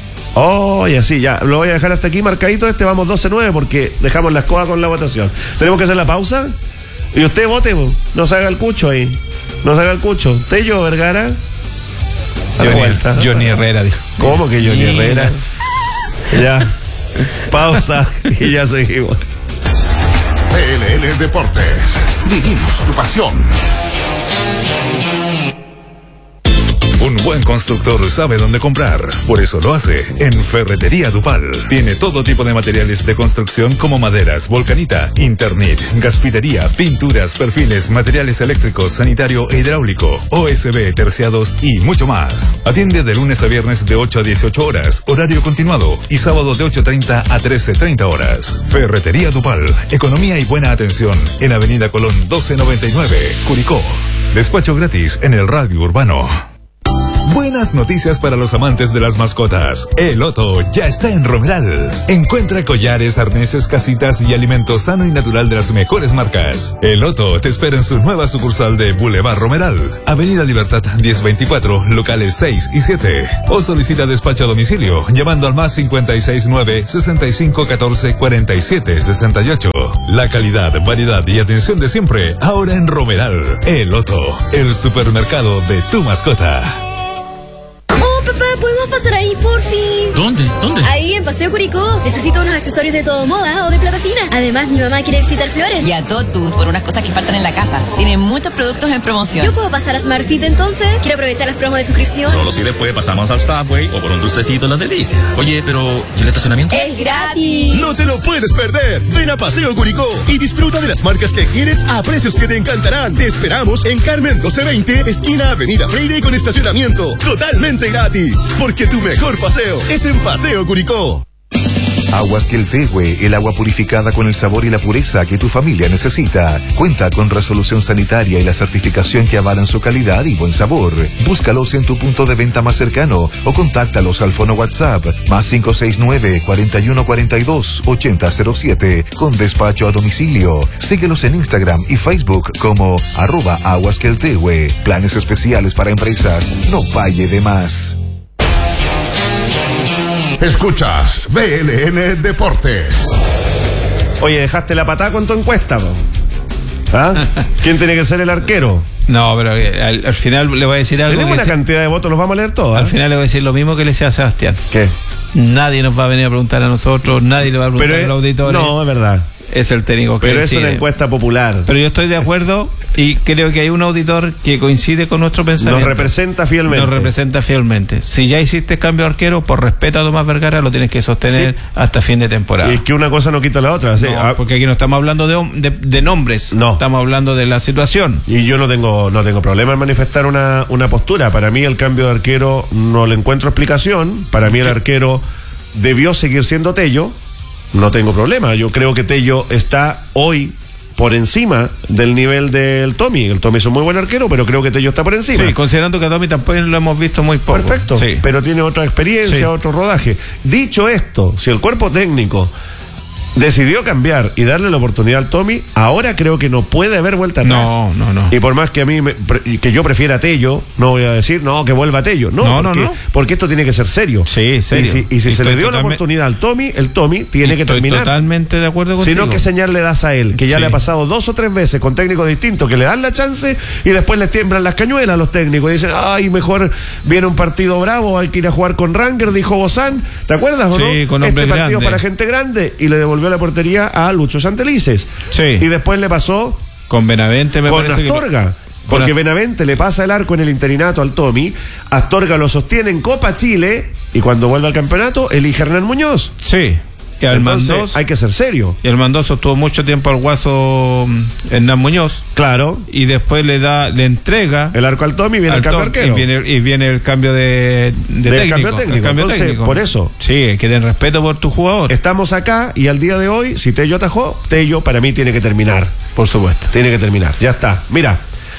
B: Oh, y así, ya, lo voy a dejar hasta aquí marcadito este, vamos doce nueve porque dejamos la escoba con la votación. ¿Tenemos que hacer la pausa? Y usted vote, po. No se haga el cucho ahí. No se haga el cucho. Tello Vergara.
A: Johnny, vuelta, Johnny Herrera dijo.
B: ¿Cómo que Johnny Mira. Herrera? Ya. Pausa y ya seguimos.
F: P L L Deportes. Vivimos tu pasión.
E: Un buen constructor sabe dónde comprar, por eso lo hace en Ferretería Dupal. Tiene todo tipo de materiales de construcción como maderas, volcanita, internet, gasfitería, pinturas, perfiles, materiales eléctricos, sanitario e hidráulico, O S B, terciados y mucho más. Atiende de lunes a viernes de ocho a dieciocho horas, horario continuado, y sábado de ocho treinta a trece treinta horas. Ferretería Dupal, economía y buena atención en Avenida Colón doce noventa y nueve, Curicó. Despacho gratis en el radio urbano. Buenas noticias para los amantes de las mascotas. El Otto ya está en Romeral. Encuentra collares, arneses, casitas y alimento sano y natural de las mejores marcas. El Otto te espera en su nueva sucursal de Boulevard Romeral, Avenida Libertad diez veinticuatro, locales seis y siete. O solicita despacho a domicilio llamando al más cincuenta y seis nueve, sesenta y cinco catorce, cuarenta y siete sesenta y ocho. La calidad, variedad y atención de siempre ahora en Romeral. El Otto, el supermercado de tu mascota.
H: Papá, ¿podemos pasar ahí, por fin?
I: ¿Dónde? ¿Dónde?
H: Ahí, en Paseo Curicó. Necesito unos accesorios de todo moda o de plata fina. Además, mi mamá quiere visitar Flores.
J: Y a Totus por unas cosas que faltan en la casa. Tiene muchos productos en promoción.
H: ¿Yo puedo pasar a SmartFit entonces? Quiero aprovechar las promos de suscripción.
I: Solo si después pasamos al Subway o por un dulcecito en las delicias. Oye, pero ¿y el estacionamiento?
H: ¡Es gratis!
K: ¡No te lo puedes perder! Ven a Paseo Curicó y disfruta de las marcas que quieres a precios que te encantarán. Te esperamos en Carmen doce veinte, esquina Avenida Freire con estacionamiento. Totalmente gratis. Porque tu mejor paseo es en Paseo Curicó.
F: Aguas Queltehue, el agua purificada con el sabor y la pureza que tu familia necesita. Cuenta con resolución sanitaria y la certificación que avalan su calidad y buen sabor. Búscalos en tu punto de venta más cercano o contáctalos al fono WhatsApp más cinco seis nueve, cuarenta y uno cuarenta y dos, ochenta cero siete con despacho a domicilio. Síguelos en Instagram y Facebook como arroba Aguas Queltehue. Planes especiales para empresas. No pague de más.
D: Escuchas V L N Deportes.
B: Oye, dejaste la patada con tu encuesta, ¿no? ¿Ah? ¿Quién tiene que ser el arquero?
A: No, pero al, al final le voy a decir algo.
B: Tenemos una
A: se...
B: cantidad de votos, los vamos a leer todos.
A: Al
B: ¿eh?
A: final le voy a decir lo mismo que le decía a Sebastián.
B: ¿Qué?
A: Nadie nos va a venir a preguntar a nosotros, nadie le va a preguntar
B: pero
A: a los auditores.
B: No, es verdad.
A: Es el técnico que
B: Pero
A: decide.
B: es una encuesta popular.
A: Pero yo estoy de acuerdo y creo que hay un auditor que coincide con nuestro pensamiento.
B: Nos representa fielmente.
A: Nos representa fielmente. Si ya hiciste cambio de arquero, por respeto a Tomás Vergara, lo tienes que sostener sí. hasta fin de temporada.
B: Y es que una cosa no quita la otra. ¿sí?
A: No, porque aquí no estamos hablando de, de, de nombres.
B: No.
A: Estamos hablando de la situación.
B: Y yo no tengo no tengo problema en manifestar una, una postura. Para mí el cambio de arquero no le encuentro explicación. Para mí el sí. arquero debió seguir siendo Tello. No tengo problema. Yo creo que Tello está hoy por encima del nivel del Tommy. El Tommy es un muy buen arquero, pero creo que Tello está por encima.
A: Sí, considerando que a Tommy tampoco lo hemos visto muy poco.
B: Perfecto, sí. Pero tiene otra experiencia, sí. otro rodaje. Dicho esto, si el cuerpo técnico decidió cambiar y darle la oportunidad al Tommy, ahora creo que no puede haber vuelta atrás.
A: No, no, no.
B: Y por más que a mí, me, que yo prefiera a Tello, no voy a decir, no, que vuelva a Tello. No,
A: no,
B: porque,
A: no, no.
B: porque esto tiene que ser serio.
A: Sí, serio.
B: Y si, y si
A: y
B: se le dio
A: totalmente...
B: la oportunidad al Tommy, el Tommy tiene que terminar.
A: Estoy totalmente de acuerdo contigo.
B: Sino que señal le das a él, que ya sí. le ha pasado dos o tres veces con técnicos distintos que le dan la chance y después les tiemblan las cañuelas a los técnicos y dicen, ay, mejor viene un partido bravo, hay que ir a jugar con Ranger, dijo Bozán. ¿Te acuerdas o
A: sí,
B: no?
A: Sí, con
B: este partido
A: grande.
B: para gente grande y le devolvió la portería a a Lucho Santelices.
A: Sí.
B: Y después le pasó
A: con Benavente, me
B: con
A: parece
B: Astorga. Que... Porque con Benavente le pasa el arco en el interinato al Tommy, Astorga lo sostiene en Copa Chile y cuando vuelve al campeonato elige a Hernán Muñoz.
A: Sí. Y al
B: Entonces,
A: Mandos,
B: hay que ser serio.
A: Y el Mandoso estuvo mucho tiempo al guaso Hernán Muñoz.
B: Claro.
A: Y después le da, le entrega
B: el arco al Tommy y viene el cambio arquero.
A: Y viene, y viene el cambio de, de técnico.
B: Cambio técnico.
A: El cambio
B: Entonces,
A: técnico.
B: Por eso.
A: Sí, que den respeto por tu jugador.
B: Estamos acá y al día de hoy, si Tello atajó, Tello para mí tiene que terminar.
A: Por supuesto.
B: Tiene que terminar. Ya está. Mira,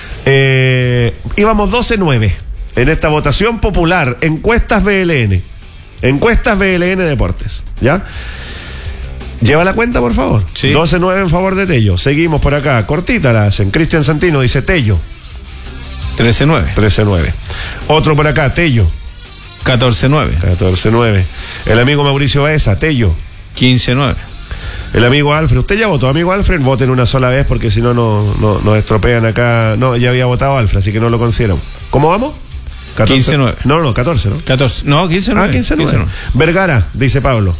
B: eh, íbamos doce nueve en esta votación popular. Encuestas V L N. Encuestas V L N Deportes. ¿Ya? Lleva la cuenta, por favor.
A: Sí.
B: doce nueve en favor de Tello. Seguimos por acá. Cortita la hacen. Cristian Santino dice Tello.
A: trece nueve.
B: trece nueve. Otro por acá, Tello.
A: catorce nueve.
B: catorce nueve. El amigo Mauricio Baeza, Tello.
A: quince nueve.
B: El amigo Alfred, usted ya votó, amigo Alfred, voten una sola vez porque si no, no nos estropean acá. No, ya había votado Alfred, así que no lo considero. ¿Cómo vamos?
A: quince nueve.
B: No, no, catorce, ¿no?
A: catorce. No, quince nueve.
B: Ah, quince nueve. Vergara, dice Pablo.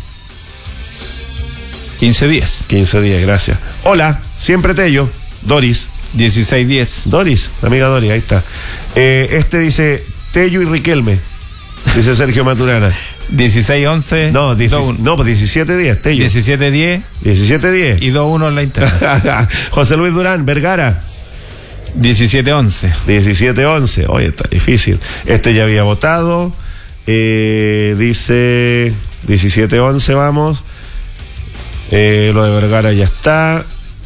A: quince diez.
B: quince diez, gracias. Hola, siempre Tello. Doris.
A: dieciséis diez.
B: Doris, amiga Doris, ahí está. Eh, este dice Tello y Riquelme. Dice Sergio Maturana.
A: dieciséis once.
B: No, dieci- no, pues diecisiete diez, Tello.
A: diecisiete diez.
B: diecisiete diez.
A: Y dos uno en la interna.
B: José Luis Durán, Vergara.
A: diecisiete once.
B: diecisiete once. Oye, está difícil. Este ya había votado. Eh, dice diecisiete once, vamos. Eh, lo de Vergara ya está.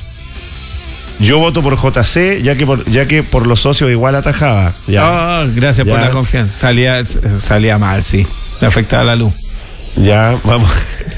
B: Yo voto por J C, ya que por, ya que por los socios igual atajaba. Ya.
A: Oh, gracias
B: ya.
A: por la confianza. Salía, salía mal, sí. Le afectaba la luz.
B: Ya, vamos.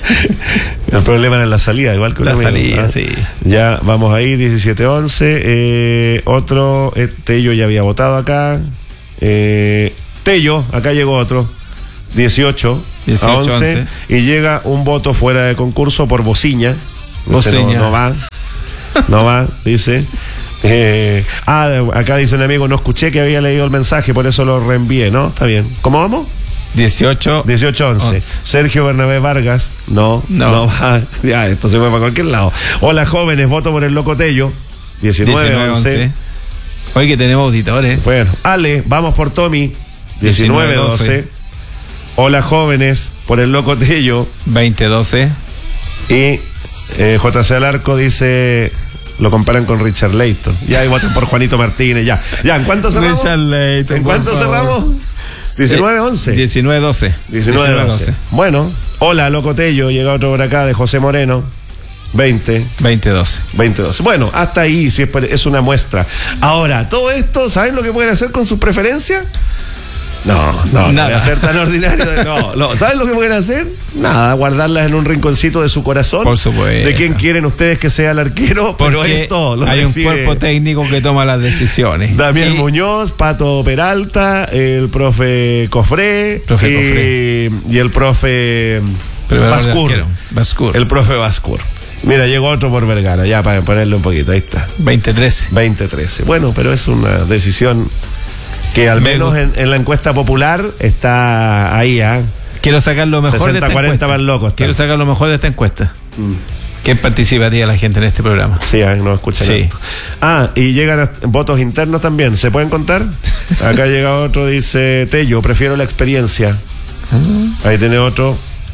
B: El problema era en la salida, igual que
A: la
B: amigo,
A: salida,
B: ¿no?
A: sí.
B: Ya, vamos ahí, diecisiete once. Eh, otro, eh, Tello ya había votado acá. Eh, Tello, acá llegó otro. dieciocho,
A: dieciocho
B: a once,
A: once.
B: Y llega un voto fuera de concurso por Bociña.
A: Bociña.
B: No, no va. No va, dice. Eh, ah, acá dice un amigo, no escuché que había leído el mensaje, por eso lo reenvié, ¿no? Está bien. ¿Cómo vamos?
A: dieciocho
B: once. Sergio Bernabé Vargas, no, no, no va. Ya, esto se fue para cualquier lado. Hola, jóvenes, voto por el Loco Tello. diecinueve once.
A: Hoy que tenemos auditores.
B: Bueno, Ale, vamos por Tommy. diecinueve doce. Hola, jóvenes, por el Loco Tello.
A: veinte doce.
B: Y eh, J C Alarco dice, lo comparan con Richard Leighton. Ya, y voten por Juanito Martínez, ya. Ya, ¿en cuánto cerramos?
A: Richard Leighton,
B: ¿En cuánto cerramos? diecinueve once.
A: diecinueve doce.
B: diecinueve doce. Bueno, hola, Loco Tello, llega otro por acá de José Moreno. veinte.
A: veinte doce.
B: veinte doce. Bueno, hasta ahí si es, es una muestra. Ahora, todo esto, ¿saben lo que pueden hacer con sus preferencias? No, no, nada. No ser tan ordinario. No, no. ¿Saben lo que pueden hacer? Nada, guardarlas en un rinconcito de su corazón.
A: Por supuesto.
B: De quién quieren ustedes que sea el arquero, pero esto lo
A: hay
B: decide
A: un cuerpo técnico que toma las decisiones.
B: Damián
A: y...
B: Muñoz, Pato Peralta, el profe Cofré,
A: profe
B: y,
A: Cofré.
B: y el profe Bascur.
A: Bascur.
B: El profe Bascur. Mira, llegó otro por Vergara, ya para ponerle un poquito, ahí está.
A: veinte trece.
B: veinte trece. Bueno, pero es una decisión que al menos en, en la encuesta popular está ahí, ¿ah? ¿eh?
A: Quiero sacar lo mejor
B: sesenta,
A: de esta
B: cuarenta
A: encuesta.
B: Van locos.
A: Quiero sacar lo mejor de esta encuesta.
B: Mm.
A: ¿Quién participaría la gente en este programa?
B: Sí, ¿eh? No escuchan.
A: Sí.
B: Esto. Ah, y llegan a, votos internos también. ¿Se pueden contar? Acá llega otro, dice Tello, prefiero la experiencia. Ahí tiene otro.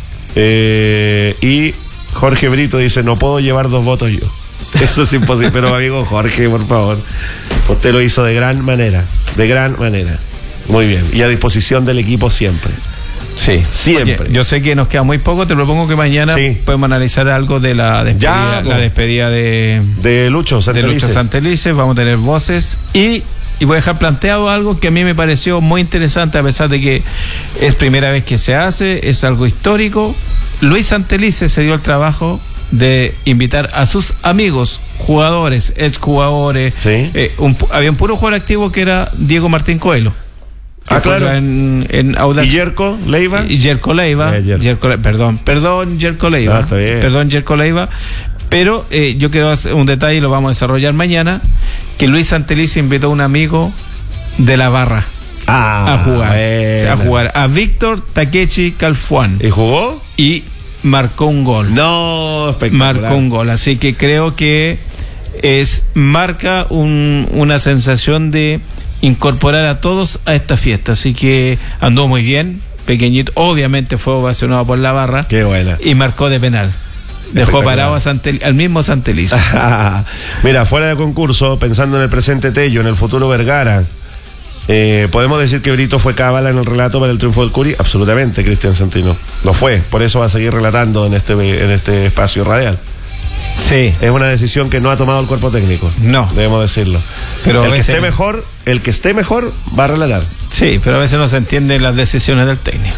B: Eh, y Jorge Brito dice, no puedo llevar dos votos yo. Eso es imposible. Pero amigo Jorge, por favor, usted lo hizo de gran manera. De gran manera. Muy bien. Y a disposición del equipo siempre.
A: Sí,
B: siempre.
A: Oye, yo sé que nos queda muy poco, te propongo que mañana sí. podemos analizar algo de la despedida, ya, la despedida de,
B: de Lucho Santelices.
A: De Lucho Santelices. Vamos a tener voces y, y voy a dejar planteado algo que a mí me pareció muy interesante, a pesar de que es primera vez que se hace, es algo histórico. Luis Santelices se dio el trabajo de invitar a sus amigos, jugadores, exjugadores.
B: Sí.
A: Eh, un, había un puro jugador activo que era Diego Martín Coelho.
B: Ah, claro.
A: En, en Audax.
B: ¿Y Yerko Leiva?
A: Y Yerko Leiva.
B: Eh, Yerko.
A: Yerko, perdón, perdón, Yerko Leiva.
B: Ah, está bien.
A: Perdón, Yerko Leiva. Pero eh, yo quiero hacer un detalle, lo vamos a desarrollar mañana, que Luis Santelices invitó a un amigo de la barra
B: ah,
A: a jugar.
B: Bueno.
A: A jugar. A Víctor Takechi Calfuán.
B: ¿Y jugó?
A: Y marcó un gol.
B: No, espectacular.
A: Marcó un gol. Así que creo que es marca un, una sensación de incorporar a todos a esta fiesta, así que andó muy bien, pequeñito, obviamente fue ovacionado por la barra.
B: Qué buena.
A: Y marcó de penal. Dejó parado a Santel, al mismo Santelices.
B: Mira, fuera de concurso, pensando en el presente Tello, en el futuro Vergara, eh, ¿podemos decir que Brito fue cábala en el relato para el triunfo del Curi? Absolutamente, Cristian Santino. Lo fue, por eso va a seguir relatando en este, en este espacio radial.
A: Sí.
B: Es una decisión que no ha tomado el cuerpo técnico.
A: No.
B: Debemos decirlo.
A: Pero
B: el que
A: veces...
B: esté mejor, el que esté mejor va a relatar.
A: Sí, pero a veces no se entienden las decisiones del técnico.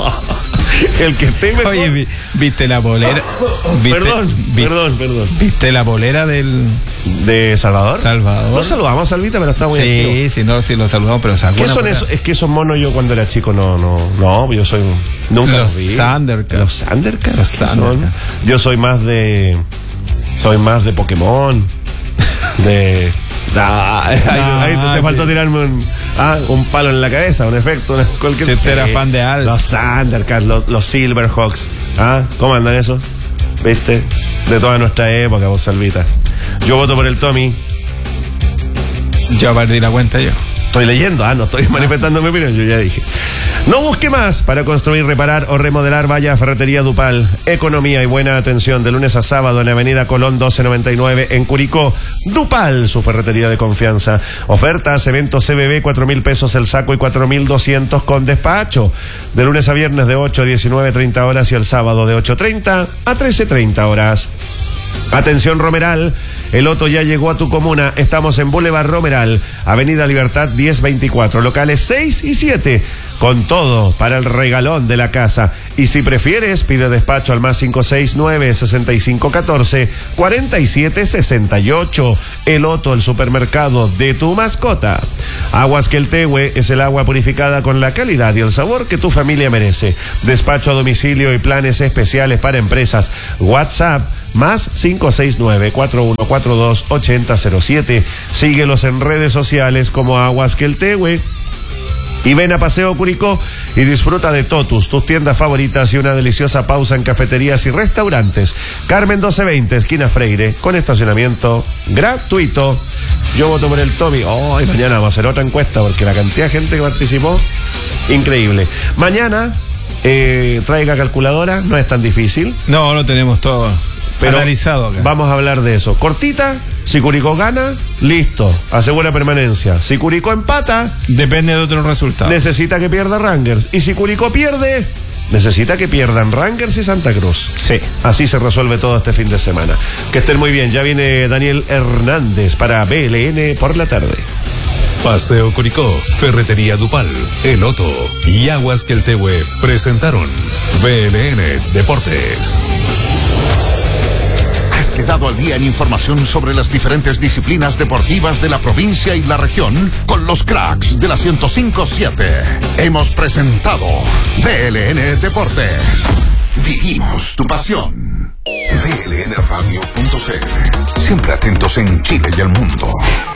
B: El que esté mejor.
A: Oye, ¿viste la bolera? ¿Viste,
B: perdón,
A: vi,
B: perdón, perdón.
A: ¿Viste la bolera del.
B: ¿De Salvador?
A: Salvador.
B: No saludamos a Salvita, pero está muy
A: Sí, activo. sí, no, sí, lo saludamos, pero sacó.
B: ¿Qué son esos? Es que esos monos yo cuando era chico no, no, no, yo soy. Nunca
A: los
B: los vi.
A: Thundercats.
B: Los Thundercats.
A: Los Thundercats.
B: Yo soy más de. Soy más de Pokémon. De. Ah, ahí, ahí te, te faltó tirarme un, ah, un palo en la cabeza, un efecto, una, cualquier
A: cosa. Si usted era fan de Al.
B: Los Thundercats, los, los Silverhawks. ¿Ah? ¿Cómo andan esos? ¿Viste? De toda nuestra época, vos, Salvita. Yo voto por el Tommy.
A: Yo perdí la cuenta yo.
B: Estoy leyendo, ah, no estoy manifestando mi opinión, yo ya dije. No busque más para construir, reparar o remodelar. Vaya a Ferretería Dupal. Economía y buena atención de lunes a sábado en Avenida Colón doce noventa y nueve en Curicó. Dupal, su ferretería de confianza. Ofertas, eventos C B B, cuatro mil pesos el saco y cuatro mil doscientos con despacho. De lunes a viernes de ocho a diecinueve treinta horas y el sábado de ocho treinta a trece treinta horas. Atención Romeral, el Otto ya llegó a tu comuna. Estamos en Boulevard Romeral, Avenida Libertad diez veinticuatro, locales seis y siete, con todo para el regalón de la casa. Y si prefieres, pide despacho al más cinco seis nueve, sesenta y cinco catorce, cuarenta y siete sesenta y ocho. El Otto, el supermercado de tu mascota. Aguas Queltehue es el agua purificada con la calidad y el sabor que tu familia merece. Despacho a domicilio y planes especiales para empresas. WhatsApp más cinco seis nueve, cuatro uno cuatro dos, ocho cero cero siete. Síguelos en redes sociales como Aguas Queltehue. Y ven a Paseo Curicó y disfruta de Totus, tus tiendas favoritas y una deliciosa pausa en cafeterías y restaurantes. Carmen doce veinte, esquina Freire, con estacionamiento gratuito. Yo voto por el Tommy. Oh, y mañana vamos a hacer otra encuesta porque la cantidad de gente que participó, increíble. Mañana, eh, traiga calculadora, no es tan difícil.
A: No, lo tenemos todo
B: pero
A: analizado acá.
B: Vamos a hablar de eso. Cortita. Si Curicó gana, listo, asegura permanencia. Si Curicó empata,
A: depende de otros resultados.
B: Necesita que pierda Rangers. Y si Curicó pierde, necesita que pierdan Rangers y Santa Cruz.
A: Sí.
B: Así se resuelve todo este fin de semana. Que estén muy bien. Ya viene Daniel Hernández para B L N por la tarde.
E: Paseo Curicó, Ferretería Dupal, El Otto y Aguas Queltehue presentaron B L N Deportes.
F: ¿Has quedado al día en información sobre las diferentes disciplinas deportivas de la provincia y la región? Con los cracks de la ciento cinco punto siete. Hemos presentado B L N Deportes. Vivimos tu pasión. B L N radio punto c l. Siempre atentos en Chile y el mundo.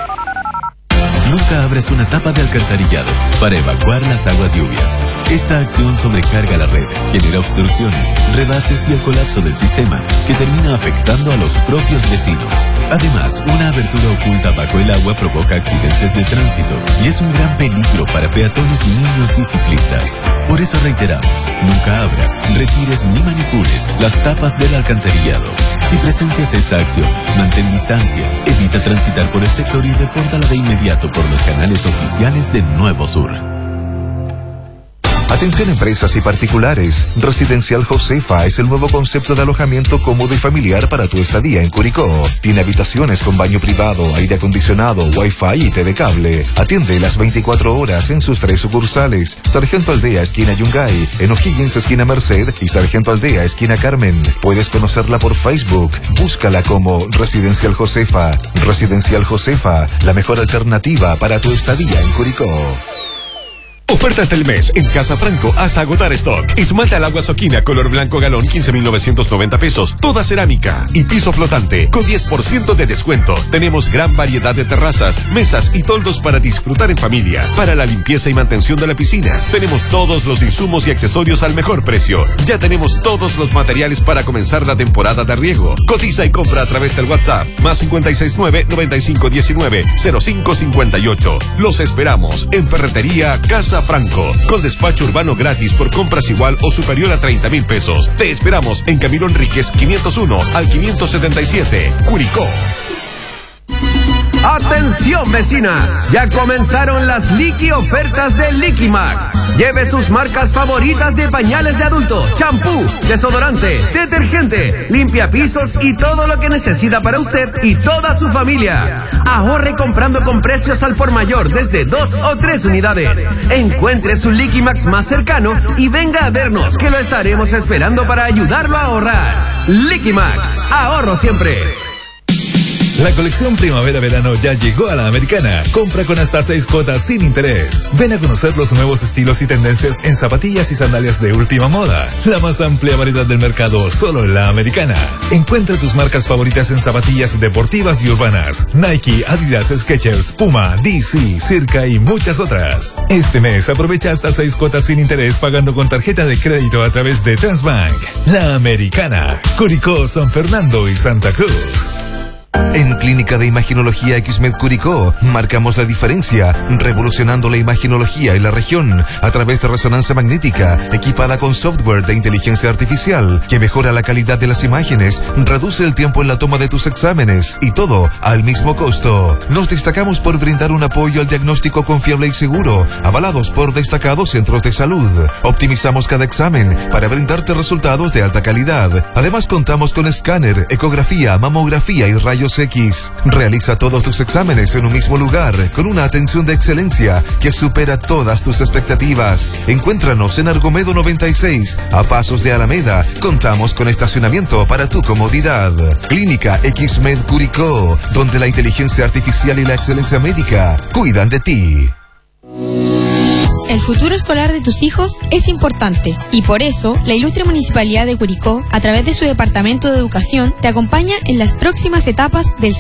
L: Nunca abres una tapa de alcantarillado para evacuar las aguas lluvias. Esta acción sobrecarga la red, genera obstrucciones, rebases y el colapso del sistema, que termina afectando a los propios vecinos. Además, una abertura oculta bajo el agua provoca accidentes de tránsito y es un gran peligro para peatones, niños y ciclistas. Por eso reiteramos, nunca abras, retires ni manipules las tapas del alcantarillado. Si presencias esta acción, mantén distancia, evita transitar por el sector y repórtala de inmediato por los canales oficiales de Nuevo Sur.
F: Atención empresas y particulares. Residencial Josefa es el nuevo concepto de alojamiento cómodo y familiar para tu estadía en Curicó. Tiene habitaciones con baño privado, aire acondicionado, wifi y T V cable. Atiende las veinticuatro horas en sus tres sucursales. Sargento Aldea, esquina Yungay, en O'Higgins, esquina Merced y Sargento Aldea, esquina Carmen. Puedes conocerla por Facebook. Búscala como Residencial Josefa. Residencial Josefa, la mejor alternativa para tu estadía en Curicó.
K: Ofertas del mes en Casa Franco hasta agotar stock. Esmalta al agua Soquina color blanco galón quince mil novecientos noventa pesos. Toda cerámica y piso flotante con diez por ciento de descuento. Tenemos gran variedad de terrazas, mesas y toldos para disfrutar en familia. Para la limpieza y mantención de la piscina, tenemos todos los insumos y accesorios al mejor precio. Ya tenemos todos los materiales para comenzar la temporada de riego. Cotiza y compra a través del WhatsApp más cinco seis nueve, noventa y cinco diecinueve, cero cinco cincuenta y ocho. Los esperamos en Ferretería Casa Franco, con despacho urbano gratis por compras igual o superior a treinta mil pesos. Te esperamos en Camilo Enríquez quinientos uno al quinientos setenta y siete, Curicó.
M: ¡Atención, vecina! Ya comenzaron las Liqui ofertas de Liquimax. Lleve sus marcas favoritas de pañales de adulto, champú, desodorante, detergente, limpiapisos y todo lo que necesita para usted y toda su familia. Ahorre comprando con precios al por mayor desde dos o tres unidades. Encuentre su Liquimax más cercano y venga a vernos, que lo estaremos esperando para ayudarlo a ahorrar. Liquimax, ahorro siempre.
E: La colección primavera-verano ya llegó a la Americana. Compra con hasta seis cuotas sin interés. Ven a conocer los nuevos estilos y tendencias en zapatillas y sandalias de última moda. La más amplia variedad del mercado solo en la Americana. Encuentra tus marcas favoritas en zapatillas deportivas y urbanas. Nike, Adidas, Skechers, Puma, D C, Circa y muchas otras. Este mes aprovecha hasta seis cuotas sin interés pagando con tarjeta de crédito a través de Transbank. La Americana. Curicó, San Fernando y Santa Cruz.
F: En Clínica de Imaginología X-Med Curicó marcamos la diferencia, revolucionando la imaginología en la región a través de resonancia magnética equipada con software de inteligencia artificial que mejora la calidad de las imágenes, reduce el tiempo en la toma de tus exámenes y todo al mismo costo. Nos destacamos por brindar un apoyo al diagnóstico confiable y seguro, avalados por destacados centros de salud. Optimizamos cada examen para brindarte resultados de alta calidad. Además contamos con escáner, ecografía, mamografía y rayos X. Realiza todos tus exámenes en un mismo lugar con una atención de excelencia que supera todas tus expectativas. Encuéntranos en Argomedo noventa y seis, a pasos de Alameda. Contamos con estacionamiento para tu comodidad. Clínica X-Med Curicó, donde la inteligencia artificial y la excelencia médica cuidan de ti.
N: El futuro escolar de tus hijos es importante y por eso la Ilustre Municipalidad de Curicó, a través de su Departamento de Educación, te acompaña en las próximas etapas del